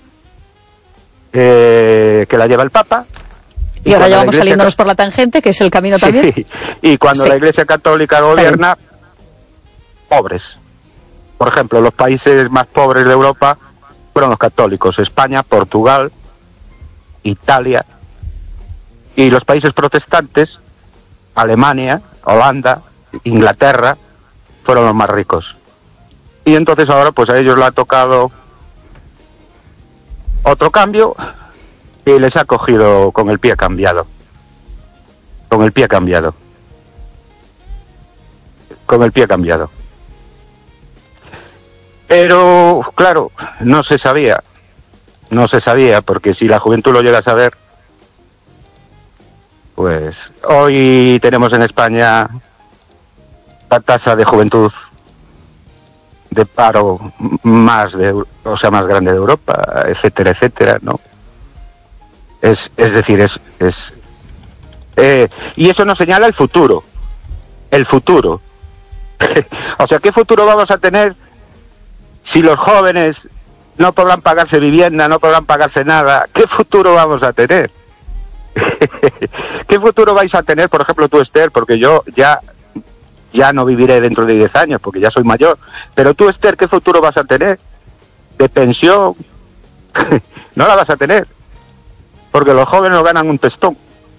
eh, que la lleva el Papa. Y, y ahora ya vamos saliéndonos ca... por la tangente, que es el camino también. Sí, y cuando sí. La Iglesia Católica gobierna, pobres. Por ejemplo, los países más pobres de Europa fueron los católicos, España, Portugal, Italia. Y los países protestantes, Alemania, Holanda, Inglaterra, fueron los más ricos. Y entonces ahora pues a ellos les ha tocado otro cambio y les ha cogido con el pie cambiado. Con el pie cambiado. Con el pie cambiado. Pero, claro, no se sabía. No se sabía, porque si la juventud lo llega a saber, pues hoy tenemos en España la tasa de juventud de paro más de, o sea, más grande de Europa, etcétera, etcétera, ¿no? Es, es decir, es, es eh, y eso nos señala el futuro, el futuro. O sea, ¿qué futuro vamos a tener si los jóvenes no podrán pagarse vivienda, no podrán pagarse nada? ¿Qué futuro vamos a tener? ¿Qué futuro vais a tener, por ejemplo, tú, Esther? Porque yo ya ya no viviré dentro de diez años, porque ya soy mayor. Pero tú, Esther, ¿qué futuro vas a tener? ¿De pensión? No la vas a tener, porque los jóvenes ganan un testón.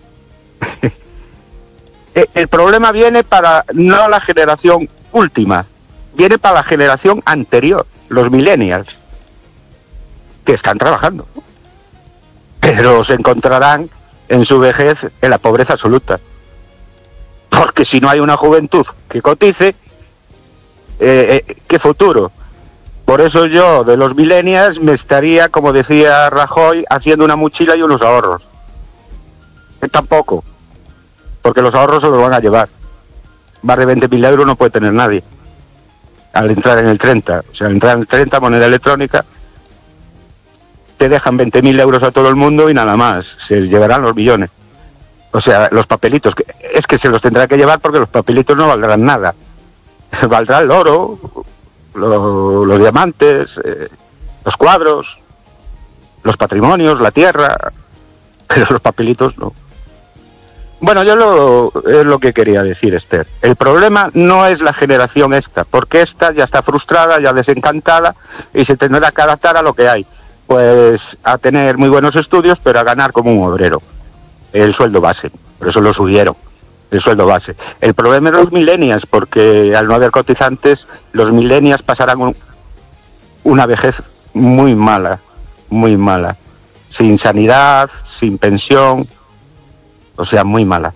El problema viene para no la generación última, viene para la generación anterior, los millennials, que están trabajando, pero se encontrarán en su vejez en la pobreza absoluta, porque si no hay una juventud que cotice, eh, eh, ¿qué futuro? Por eso yo de los millennials me estaría, como decía Rajoy, haciendo una mochila y unos ahorros. Eh, tampoco, porque los ahorros se los van a llevar. Más de veinte mil euros no puede tener nadie al entrar en el treinta. O sea, al entrar en el treinta, moneda electrónica, te dejan veinte mil euros a todo el mundo y nada más, se llevarán los millones. O sea, los papelitos, que, es que se los tendrá que llevar porque los papelitos no valdrán nada. Valdrá el oro, lo, los diamantes, eh, los cuadros, los patrimonios, la tierra, pero los papelitos no. Bueno, yo lo, es lo que quería decir, Esther. El problema no es la generación esta, porque esta ya está frustrada, ya desencantada, y se tendrá que adaptar a lo que hay. Pues a tener muy buenos estudios, pero a ganar como un obrero. El sueldo base, por eso lo subieron, el sueldo base. El problema es los millennials, porque al no haber cotizantes, los millennials pasarán un, una vejez muy mala, muy mala. Sin sanidad, sin pensión, o sea, muy mala.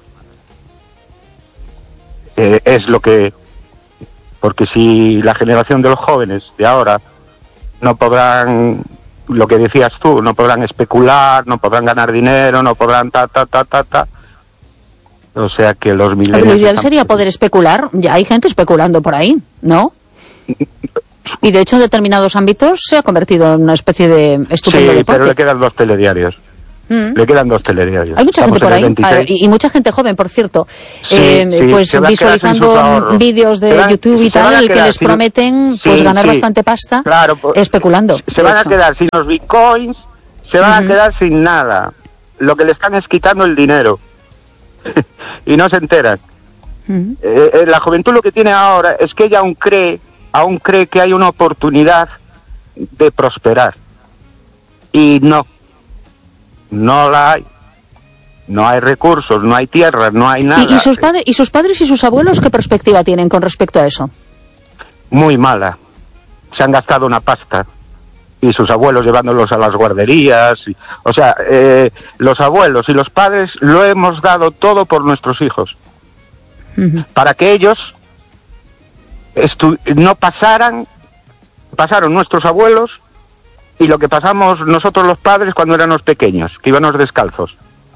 Eh, es lo que... Porque si la generación de los jóvenes de ahora no podrán... Lo que decías tú, no podrán especular, no podrán ganar dinero, no podrán ta, ta, ta, ta, ta. O sea que los millennials... Lo ideal sería poder especular, ya hay gente especulando por ahí, ¿no? Y de hecho en determinados ámbitos se ha convertido en una especie de estupendo sí, deporte. pero le quedan dos telediarios. Mm. Le quedan dos telediarios. Hay mucha Estamos gente por ahí, y, y mucha gente joven, por cierto, sí, eh, sí, pues visualizando vídeos de van, YouTube y tal, que les sin, prometen sí, pues ganar sí, bastante pasta claro, especulando. Se van hecho. a quedar sin los bitcoins, se van uh-huh. a quedar sin nada. Lo que le están es quitando el dinero. Y no se enteran. Uh-huh. Eh, eh, la juventud lo que tiene ahora es que ella aún cree, aún cree que hay una oportunidad de prosperar. Y no. No la hay. No hay recursos, no hay tierra, no hay nada. ¿Y, y, sus padres, ¿Y sus padres y sus abuelos qué perspectiva tienen con respecto a eso? Muy mala. Se han gastado una pasta. Y sus abuelos llevándolos a las guarderías. Y, o sea, eh, los abuelos y los padres lo hemos dado todo por nuestros hijos. Uh-huh. Para que ellos estu- no pasaran, pasaron nuestros abuelos y lo que pasamos nosotros los padres cuando éramos pequeños, que íbamos descalzos.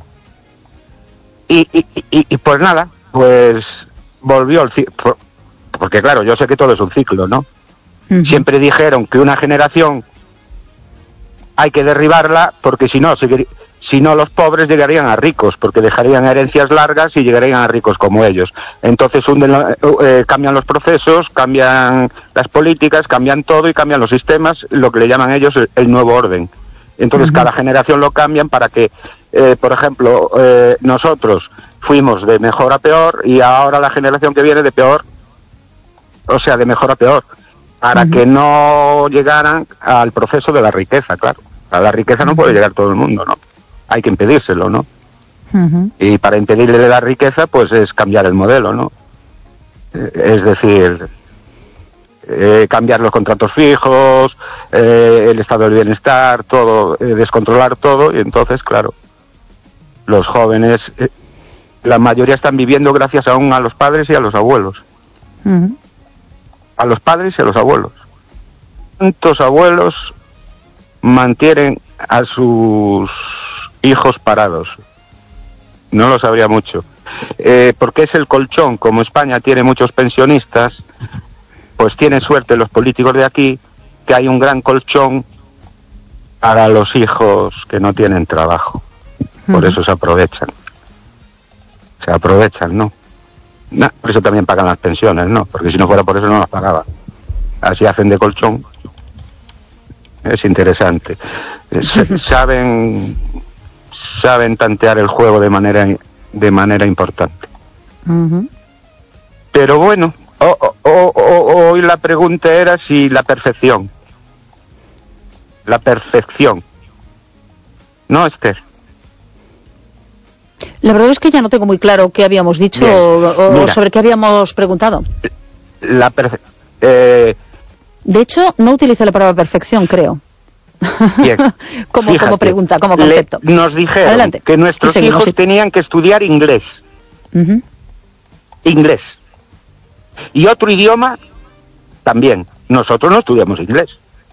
Y, y, y, y pues nada, pues volvió el ciclo. Porque claro, yo sé que todo es un ciclo, ¿no? Uh-huh. Siempre dijeron que una generación hay que derribarla porque si no, si, si no los pobres llegarían a ricos, porque dejarían herencias largas y llegarían a ricos como ellos. Entonces hunden, eh, cambian los procesos, cambian las políticas, cambian todo y cambian los sistemas, lo que le llaman ellos el, el nuevo orden. Entonces uh-huh. cada generación lo cambian para que, eh, por ejemplo, eh, nosotros fuimos de mejor a peor y ahora la generación que viene de peor, o sea, de mejor a peor. Para uh-huh. que no llegaran al proceso de la riqueza, claro. A la riqueza no uh-huh. puede llegar todo el mundo, ¿no? Hay que impedírselo, ¿no? Uh-huh. Y para impedirle la riqueza, pues es cambiar el modelo, ¿no? Es decir, eh, cambiar los contratos fijos, eh, el estado del bienestar, todo, eh, descontrolar todo, y entonces, claro, los jóvenes, eh, la mayoría están viviendo gracias aún a los padres y a los abuelos. Uh-huh. A los padres y a los abuelos. ¿Cuántos abuelos mantienen a sus hijos parados? No lo sabría mucho. Eh, porque es el colchón, como España tiene muchos pensionistas, pues tienen suerte los políticos de aquí, que hay un gran colchón para los hijos que no tienen trabajo. Por uh-huh. eso se aprovechan. Se aprovechan, ¿no? No, por eso también pagan las pensiones, ¿no? Porque si no fuera por eso no las pagaban. Así hacen de colchón. Es interesante. S- saben saben tantear el juego de manera de manera importante. Uh-huh. Pero bueno, oh, oh, oh, oh, hoy la pregunta era si la perfección. La perfección. ¿No, Esther? La verdad es que ya no tengo muy claro qué habíamos dicho o, o Mira, sobre qué habíamos preguntado. La perfe- eh... De hecho, no utilicé la palabra perfección, creo. Bien. como, Fíjate, como pregunta, como concepto. Le, nos dijeron Adelante. que nuestros seguimos, hijos sí. tenían que estudiar inglés. Uh-huh. Inglés. Y otro idioma también. Nosotros no estudiamos inglés.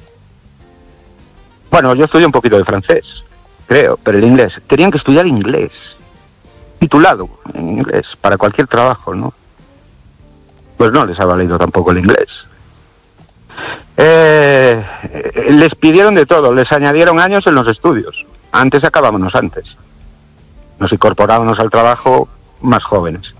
Bueno, yo estudié un poquito de francés, creo, pero el inglés. Tenían que estudiar inglés. Titulado en inglés, para cualquier trabajo, ¿no? Pues no les ha valido tampoco el inglés. Eh, les pidieron de todo, les añadieron años en los estudios. Antes acabábamos antes. Nos incorporábamos al trabajo más jóvenes.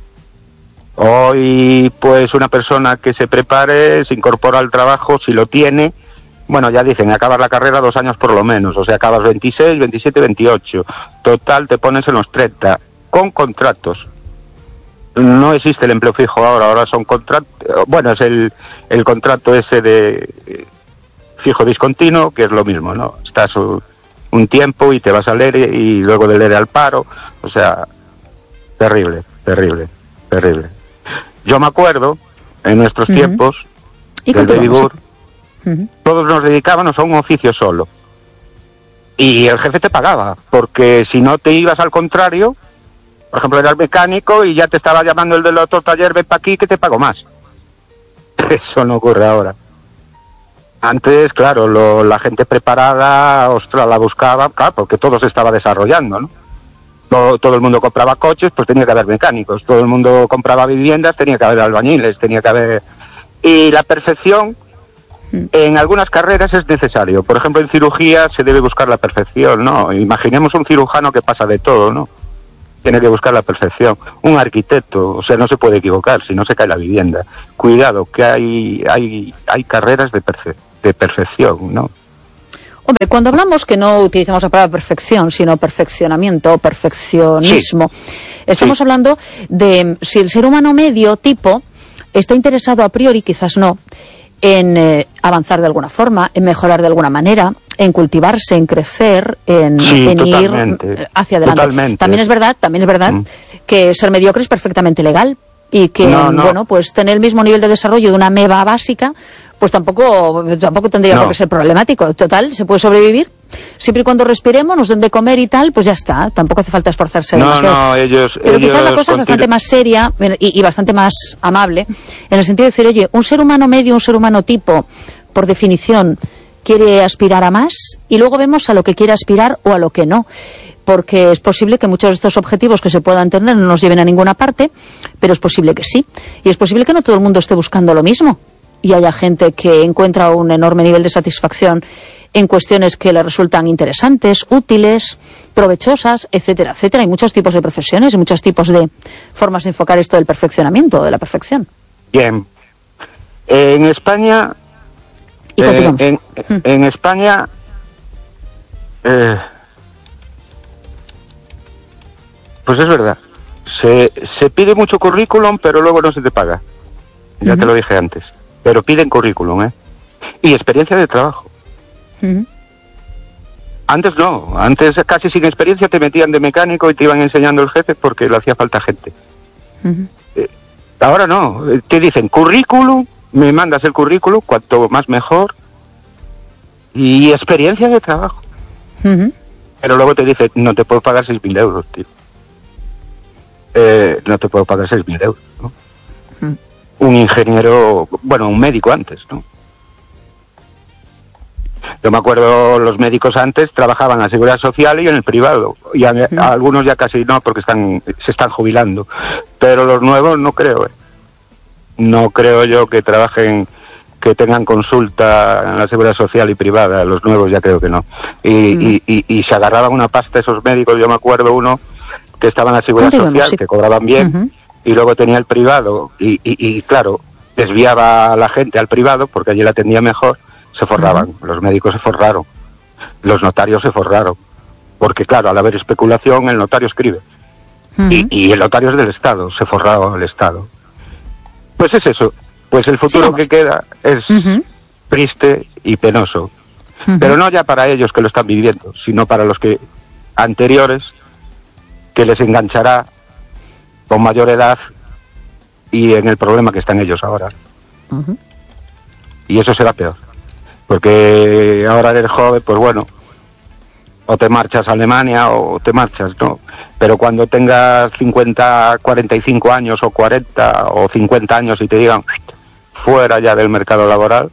Hoy, pues, una persona que se prepare, se incorpora al trabajo, si lo tiene, bueno, ya dicen, acabas la carrera dos años por lo menos, o sea, acabas veintiséis, veintisiete, veintiocho. Total, te pones en los treinta, con contratos. No existe el empleo fijo ahora, ahora son contratos, bueno, es el, el contrato ese de fijo discontinuo, que es lo mismo, ¿no? Estás un, un tiempo y te vas al E R E y luego del E R E al paro, o sea, terrible, terrible, terrible. Yo me acuerdo, en nuestros uh-huh. tiempos, del Baby Boom, uh-huh. todos nos dedicábamos a un oficio solo. Y el jefe te pagaba, porque si no te ibas al contrario, por ejemplo, eras mecánico y ya te estaba llamando el del otro taller, ven para aquí que te pago más. Eso no ocurre ahora. Antes, claro, lo, la gente preparada, ostras, la buscaba, claro, porque todo se estaba desarrollando, ¿no? Todo, todo el mundo compraba coches, pues tenía que haber mecánicos. Todo el mundo compraba viviendas, tenía que haber albañiles, tenía que haber... Y la perfección, En algunas carreras es necesario. Por ejemplo, en cirugía se debe buscar la perfección, ¿no? Imaginemos un cirujano que pasa de todo, ¿no? Tiene que buscar la perfección. Un arquitecto, o sea, no se puede equivocar, si no se cae la vivienda. Cuidado, que hay hay hay carreras de, perfe de perfección, ¿no? Hombre, cuando hablamos que no utilizamos la palabra perfección, sino perfeccionamiento o perfeccionismo, sí. estamos sí. hablando de si el ser humano medio tipo está interesado a priori, quizás no, en eh, avanzar de alguna forma, en mejorar de alguna manera, en cultivarse, en crecer, en, sí, en ir hacia adelante. Totalmente. También es verdad, también es verdad mm. que ser mediocre es perfectamente legal y que, no, no. bueno, pues tener el mismo nivel de desarrollo de una ameba básica, pues tampoco tampoco tendría no. por qué ser problemático. Total, se puede sobrevivir. Siempre y cuando respiremos, nos den de comer y tal, pues ya está. Tampoco hace falta esforzarse no, demasiado. No, ellos, Pero ellos quizás la cosa es bastante más seria y, y bastante más amable, en el sentido de decir, oye, un ser humano medio, un ser humano tipo, por definición, quiere aspirar a más y luego vemos a lo que quiere aspirar o a lo que no. Porque es posible que muchos de estos objetivos que se puedan tener no nos lleven a ninguna parte, pero es posible que sí. Y es posible que no todo el mundo esté buscando lo mismo. Y haya gente que encuentra un enorme nivel de satisfacción en cuestiones que le resultan interesantes, útiles, provechosas, etcétera, etcétera. Hay muchos tipos de profesiones y muchos tipos de formas de enfocar esto del perfeccionamiento, de la perfección. Bien. Eh, en España... Y eh, en, mm. en España... Eh, pues es verdad. Se, se pide mucho currículum, pero luego no se te paga. Ya uh-huh. te lo dije antes. Pero piden currículum, ¿eh? Y experiencia de trabajo. Uh-huh. Antes no, antes casi sin experiencia te metían de mecánico y te iban enseñando el jefe porque le hacía falta gente. Uh-huh. eh, ahora no, te dicen currículum, me mandas el currículum, cuanto más mejor, y experiencia de trabajo. Uh-huh. Pero luego te dicen, no te puedo pagar seis mil euros, tío. Eh, no te puedo pagar seis mil euros, ¿no? Uh-huh. Un ingeniero, bueno, un médico antes, ¿no? Yo me acuerdo, los médicos antes trabajaban en la Seguridad Social y en el privado, y a, mm. a algunos ya casi no, porque están se están jubilando, pero los nuevos no creo, ¿eh? No creo yo que trabajen, que tengan consulta en la Seguridad Social y privada, los nuevos ya creo que no. Y, mm. y, y, y se agarraban una pasta esos médicos, yo me acuerdo uno que estaba en la Seguridad Social, sí. que cobraban bien, uh-huh. y luego tenía el privado, y, y, y claro, desviaba a la gente al privado, porque allí la atendía mejor, se forraban, uh-huh. los médicos se forraron, los notarios se forraron, porque claro, al haber especulación, el notario escribe, uh-huh. y, y el notario es del Estado, se forraba el Estado. Pues es eso, pues el futuro Sigamos. que queda es uh-huh. triste y penoso, uh-huh. pero no ya para ellos que lo están viviendo, sino para los que anteriores, que les enganchará con mayor edad y en el problema que están ellos ahora. Uh-huh. Y eso será peor. Porque ahora eres joven, pues bueno, o te marchas a Alemania o te marchas, ¿no? Pero cuando tengas cincuenta, cuarenta y cinco años o cuarenta o cincuenta años y te digan fuera ya del mercado laboral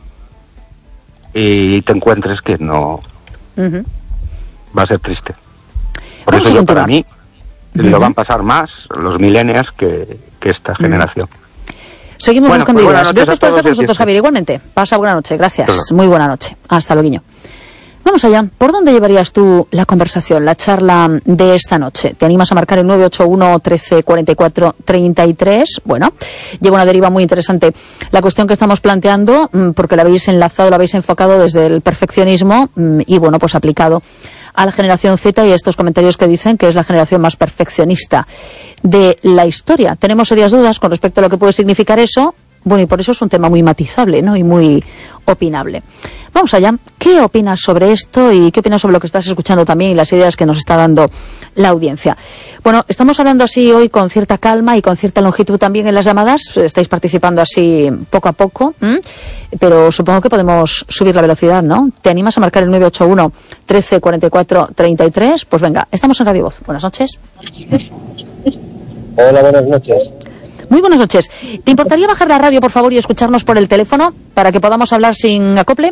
y te encuentres que no, uh-huh. va a ser triste. Por Vamos eso yo para mí uh-huh. lo van a pasar más los millennials que, que esta uh-huh. generación. Seguimos bueno, buscando pues ideas. Gracias por estar con nosotros, Javier. Igualmente. Pasa buena noche. Gracias. Claro. Muy buena noche. Hasta luego. Vamos allá. ¿Por dónde llevarías tú la conversación, la charla de esta noche? ¿Te animas a marcar el nueve ocho uno, trece, cuarenta y cuatro, treinta y tres? Bueno, lleva una deriva muy interesante. La cuestión que estamos planteando, porque la habéis enlazado, la habéis enfocado desde el perfeccionismo y, bueno, pues aplicado a la generación Z y a estos comentarios que dicen que es la generación más perfeccionista de la historia. Tenemos serias dudas con respecto a lo que puede significar eso. Bueno, y por eso es un tema muy matizable, ¿no? Y muy opinable. Vamos allá. ¿Qué opinas sobre esto y qué opinas sobre lo que estás escuchando también y las ideas que nos está dando la audiencia? Bueno, estamos hablando así hoy con cierta calma y con cierta longitud también en las llamadas. Estáis participando así poco a poco, ¿m? Pero supongo que podemos subir la velocidad, ¿no? ¿Te animas a marcar el nueve ocho uno, trece, cuarenta y cuatro, treinta y tres? Pues venga, estamos en Radio Voz. Buenas noches. Hola, buenas noches. Muy buenas noches. ¿Te importaría bajar la radio, por favor, y escucharnos por el teléfono para que podamos hablar sin acople?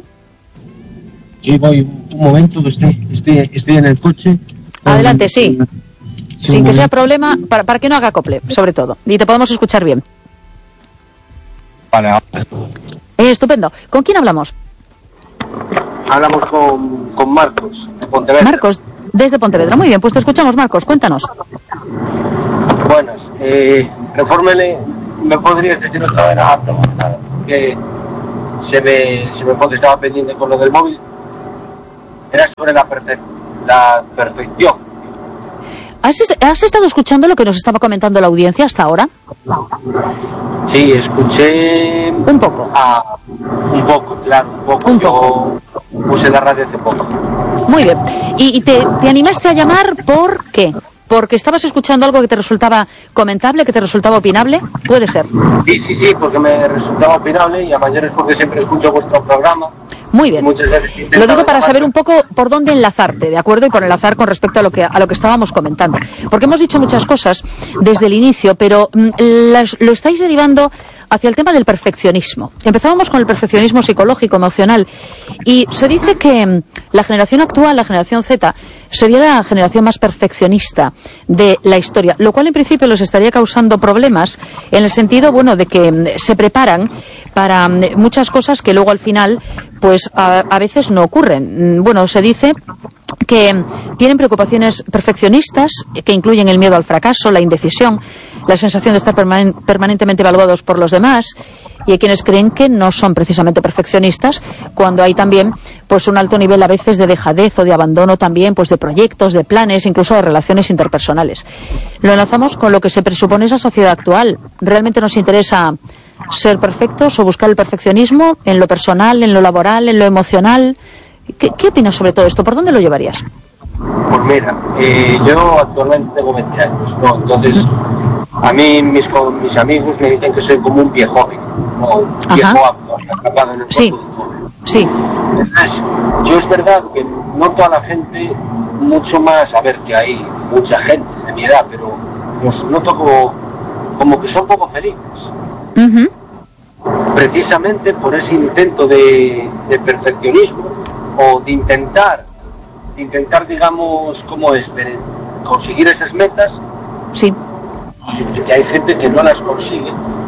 Sí, voy un momento, estoy, estoy, estoy en el coche. Adelante, sí. sí sin que sea problema, para, para que no haga acople, sobre todo. Y te podemos escuchar bien. Vale. Eh, estupendo. ¿Con quién hablamos? Hablamos con, con Marcos, de Pontevedra. Marcos, desde Pontevedra. Muy bien, pues te escuchamos, Marcos. Cuéntanos. Buenas. Eh, Refórmele, ¿me podrías decir otra vez la pregunta? Que se me, se me pone, estaba pendiente con lo del móvil. Era sobre la, perfe la perfección. ¿Has, ¿Has estado escuchando lo que nos estaba comentando la audiencia hasta ahora? Sí, escuché... Un poco. Ah, un poco, claro, un poco. Un Yo poco. puse la radio hace poco. Muy bien. ¿Y, y te, te animaste a llamar por qué? ¿Porque estabas escuchando algo que te resultaba comentable, que te resultaba opinable? Puede ser. Sí, sí, sí, porque me resultaba opinable y a mayores porque siempre escucho vuestro programa. Muy bien. Muchas veces Lo digo para saber un poco por dónde enlazarte, ¿de acuerdo? Y por enlazar con respecto a lo que a lo que estábamos comentando. Porque hemos dicho muchas cosas desde el inicio, pero mm, las, lo estáis derivando hacia el tema del perfeccionismo. Empezábamos con el perfeccionismo psicológico, emocional, y se dice que mm, la generación actual, la generación Z, sería la generación más perfeccionista de la historia, lo cual en principio les estaría causando problemas en el sentido, bueno, de que mm, se preparan para mm, muchas cosas que luego al final pues a, a veces no ocurren. Bueno, se dice que tienen preocupaciones perfeccionistas que incluyen el miedo al fracaso, la indecisión, la sensación de estar permanen permanentemente evaluados por los demás, y hay quienes creen que no son precisamente perfeccionistas cuando hay también pues un alto nivel a veces de dejadez o de abandono también pues de proyectos, de planes, incluso de relaciones interpersonales. Lo enlazamos con lo que se presupone esa sociedad actual. ¿Realmente nos interesa ser perfectos o buscar el perfeccionismo en lo personal, en lo laboral, en lo emocional? ¿Qué, qué opinas sobre todo esto? ¿Por dónde lo llevarías? Pues mira, eh, yo actualmente tengo veinte años, ¿no? Entonces, a mí mis, mis amigos me dicen que soy como un viejo joven, ¿no? Un viejo atrapado en el sí. cuerpo de un joven. Sí. Entonces, yo es verdad que no toda la gente, mucho más, a ver que hay mucha gente de mi edad, pero los noto como, como que son poco felices. Uh-huh. Precisamente por ese intento de, de perfeccionismo o de intentar, de intentar, digamos, ¿cómo es? De conseguir esas metas. Sí. Que hay gente que no las consigue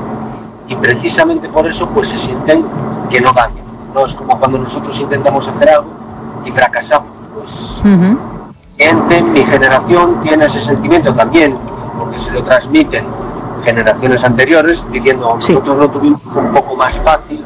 y precisamente por eso pues se sienten que no dan. No es como cuando nosotros intentamos hacer algo y fracasamos. Pues Uh-huh. gente, mi generación tiene ese sentimiento también, porque se lo transmiten generaciones anteriores, diciendo sí. nosotros lo tuvimos un poco más fácil.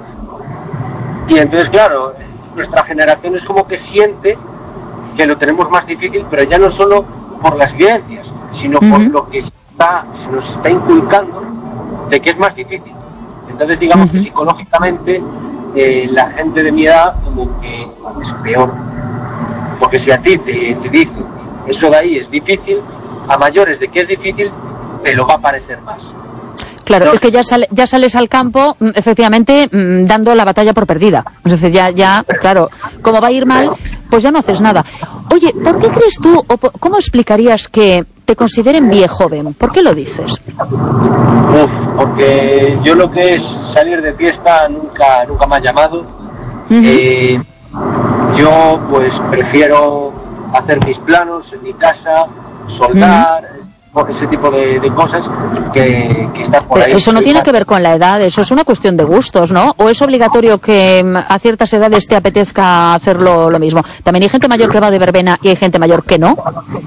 Y entonces, claro, nuestra generación es como que siente que lo tenemos más difícil, pero ya no solo por las vivencias, sino uh-huh. por lo que está, se nos está inculcando de que es más difícil. Entonces, digamos uh-huh. que psicológicamente eh, la gente de mi edad como que es peor. Porque si a ti te, te dicen eso de ahí es difícil, a mayores de que es difícil, te lo va a parecer más. Claro, no, es que ya, sale, ya sales al campo, efectivamente, dando la batalla por perdida. Es decir, ya, ya, claro, como va a ir mal, pues ya no haces nada. Oye, ¿por qué crees tú, o cómo explicarías que te consideren viejo joven? ¿Por qué lo dices? Uf, porque yo lo que es salir de fiesta nunca, nunca me ha llamado. Uh-huh. eh, yo, pues, prefiero hacer mis planos en mi casa, soldar... Uh-huh. ese tipo de, de cosas que, que están por ahí. Eso no tiene que ver con la edad, eso es una cuestión de gustos, ¿no? ¿O es obligatorio que a ciertas edades te apetezca hacerlo lo mismo? También hay gente mayor que va de verbena y hay gente mayor que no.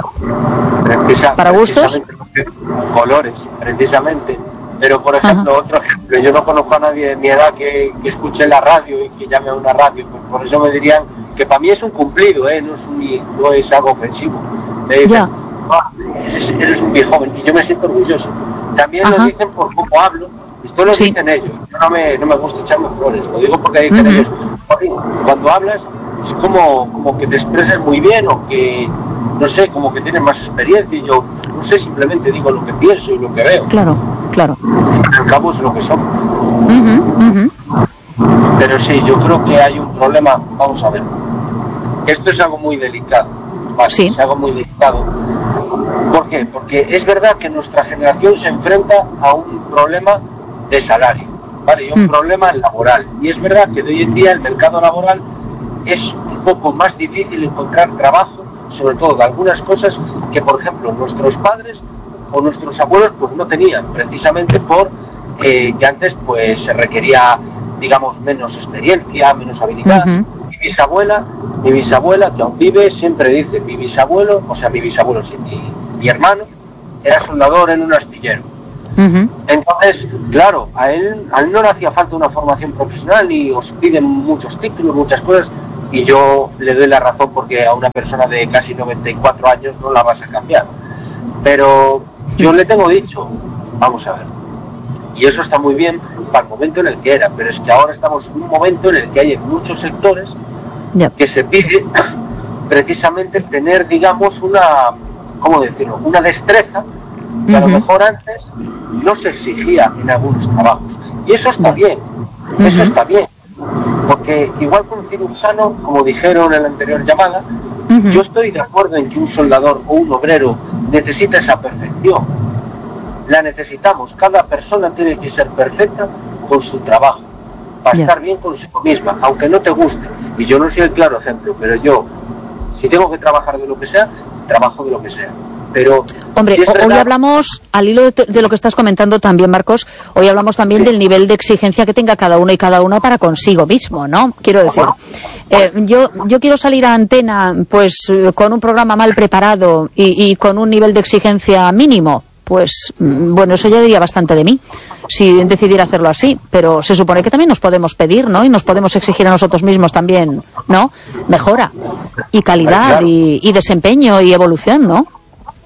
Precisa, ¿Para gustos? Colores, precisamente. Pero, por ejemplo, Ajá. otro ejemplo, yo no conozco a nadie de mi edad que, que escuche la radio y que llame a una radio, pues por eso me dirían que para mí es un cumplido, ¿eh? No es, un, no es algo ofensivo. Me dicen, ya. Ah, eres, eres un viejo joven y yo me siento orgulloso. También Ajá. lo dicen por cómo hablo. Esto lo sí. dicen ellos. Yo no me, no me gusta echarme flores. Lo digo porque dicen uh-huh. ellos. Cuando hablas es como, como que te expresas muy bien o que, no sé, como que tienes más experiencia. Y yo, no sé, simplemente digo lo que pienso y lo que veo. Claro, claro. Al cabo es lo que somos. Uh-huh, uh-huh. Pero sí, yo creo que hay un problema. Vamos a ver. Esto es algo muy delicado. Vale, sí. Es algo muy delicado. ¿Por qué? Porque es verdad que nuestra generación se enfrenta a un problema de salario, ¿vale? Y un mm. problema laboral. Y es verdad que de hoy en día el mercado laboral es un poco más difícil encontrar trabajo, sobre todo de algunas cosas que, por ejemplo, nuestros padres o nuestros abuelos pues no tenían, precisamente por eh, que antes pues se requería, digamos, menos experiencia, menos habilidad. Uh-huh. Y mi bisabuela, mi bisabuela, que aún vive, siempre dice, mi bisabuelo, o sea, mi bisabuelo, sí, mi, mi hermano, era soldador en un astillero. Uh-huh. Entonces, claro, a él, a él no le hacía falta una formación profesional y os piden muchos títulos, muchas cosas, y yo le doy la razón porque a una persona de casi noventa y cuatro años no la vas a cambiar. Pero yo le tengo dicho, vamos a ver, y eso está muy bien para el momento en el que era, pero es que ahora estamos en un momento en el que hay en muchos sectores yeah. que se pide precisamente tener, digamos, una, ¿cómo decirlo?, una destreza que uh-huh. a lo mejor antes no se exigía en algunos trabajos. Y eso está bien, uh-huh. eso está bien, porque igual que un cirujano, como dijeron en la anterior llamada, uh-huh. yo estoy de acuerdo en que un soldador o un obrero necesita esa perfección. La necesitamos, cada persona tiene que ser perfecta con su trabajo, para yeah. estar bien consigo misma, aunque no te guste. Y yo no soy el claro ejemplo, pero yo, si tengo que trabajar de lo que sea, trabajo de lo que sea. Pero hombre, si hoy hablamos, al hilo de, de lo que estás comentando también, Marcos, hoy hablamos también sí. del nivel de exigencia que tenga cada uno y cada una para consigo mismo, ¿no? Quiero decir, eh, yo yo quiero salir a antena pues con un programa mal preparado y, y con un nivel de exigencia mínimo. Pues, bueno, eso ya diría bastante de mí, si decidiera hacerlo así, pero se supone que también nos podemos pedir, ¿no? Y nos podemos exigir a nosotros mismos también, ¿no? Mejora, y calidad, y, y desempeño, y evolución, ¿no?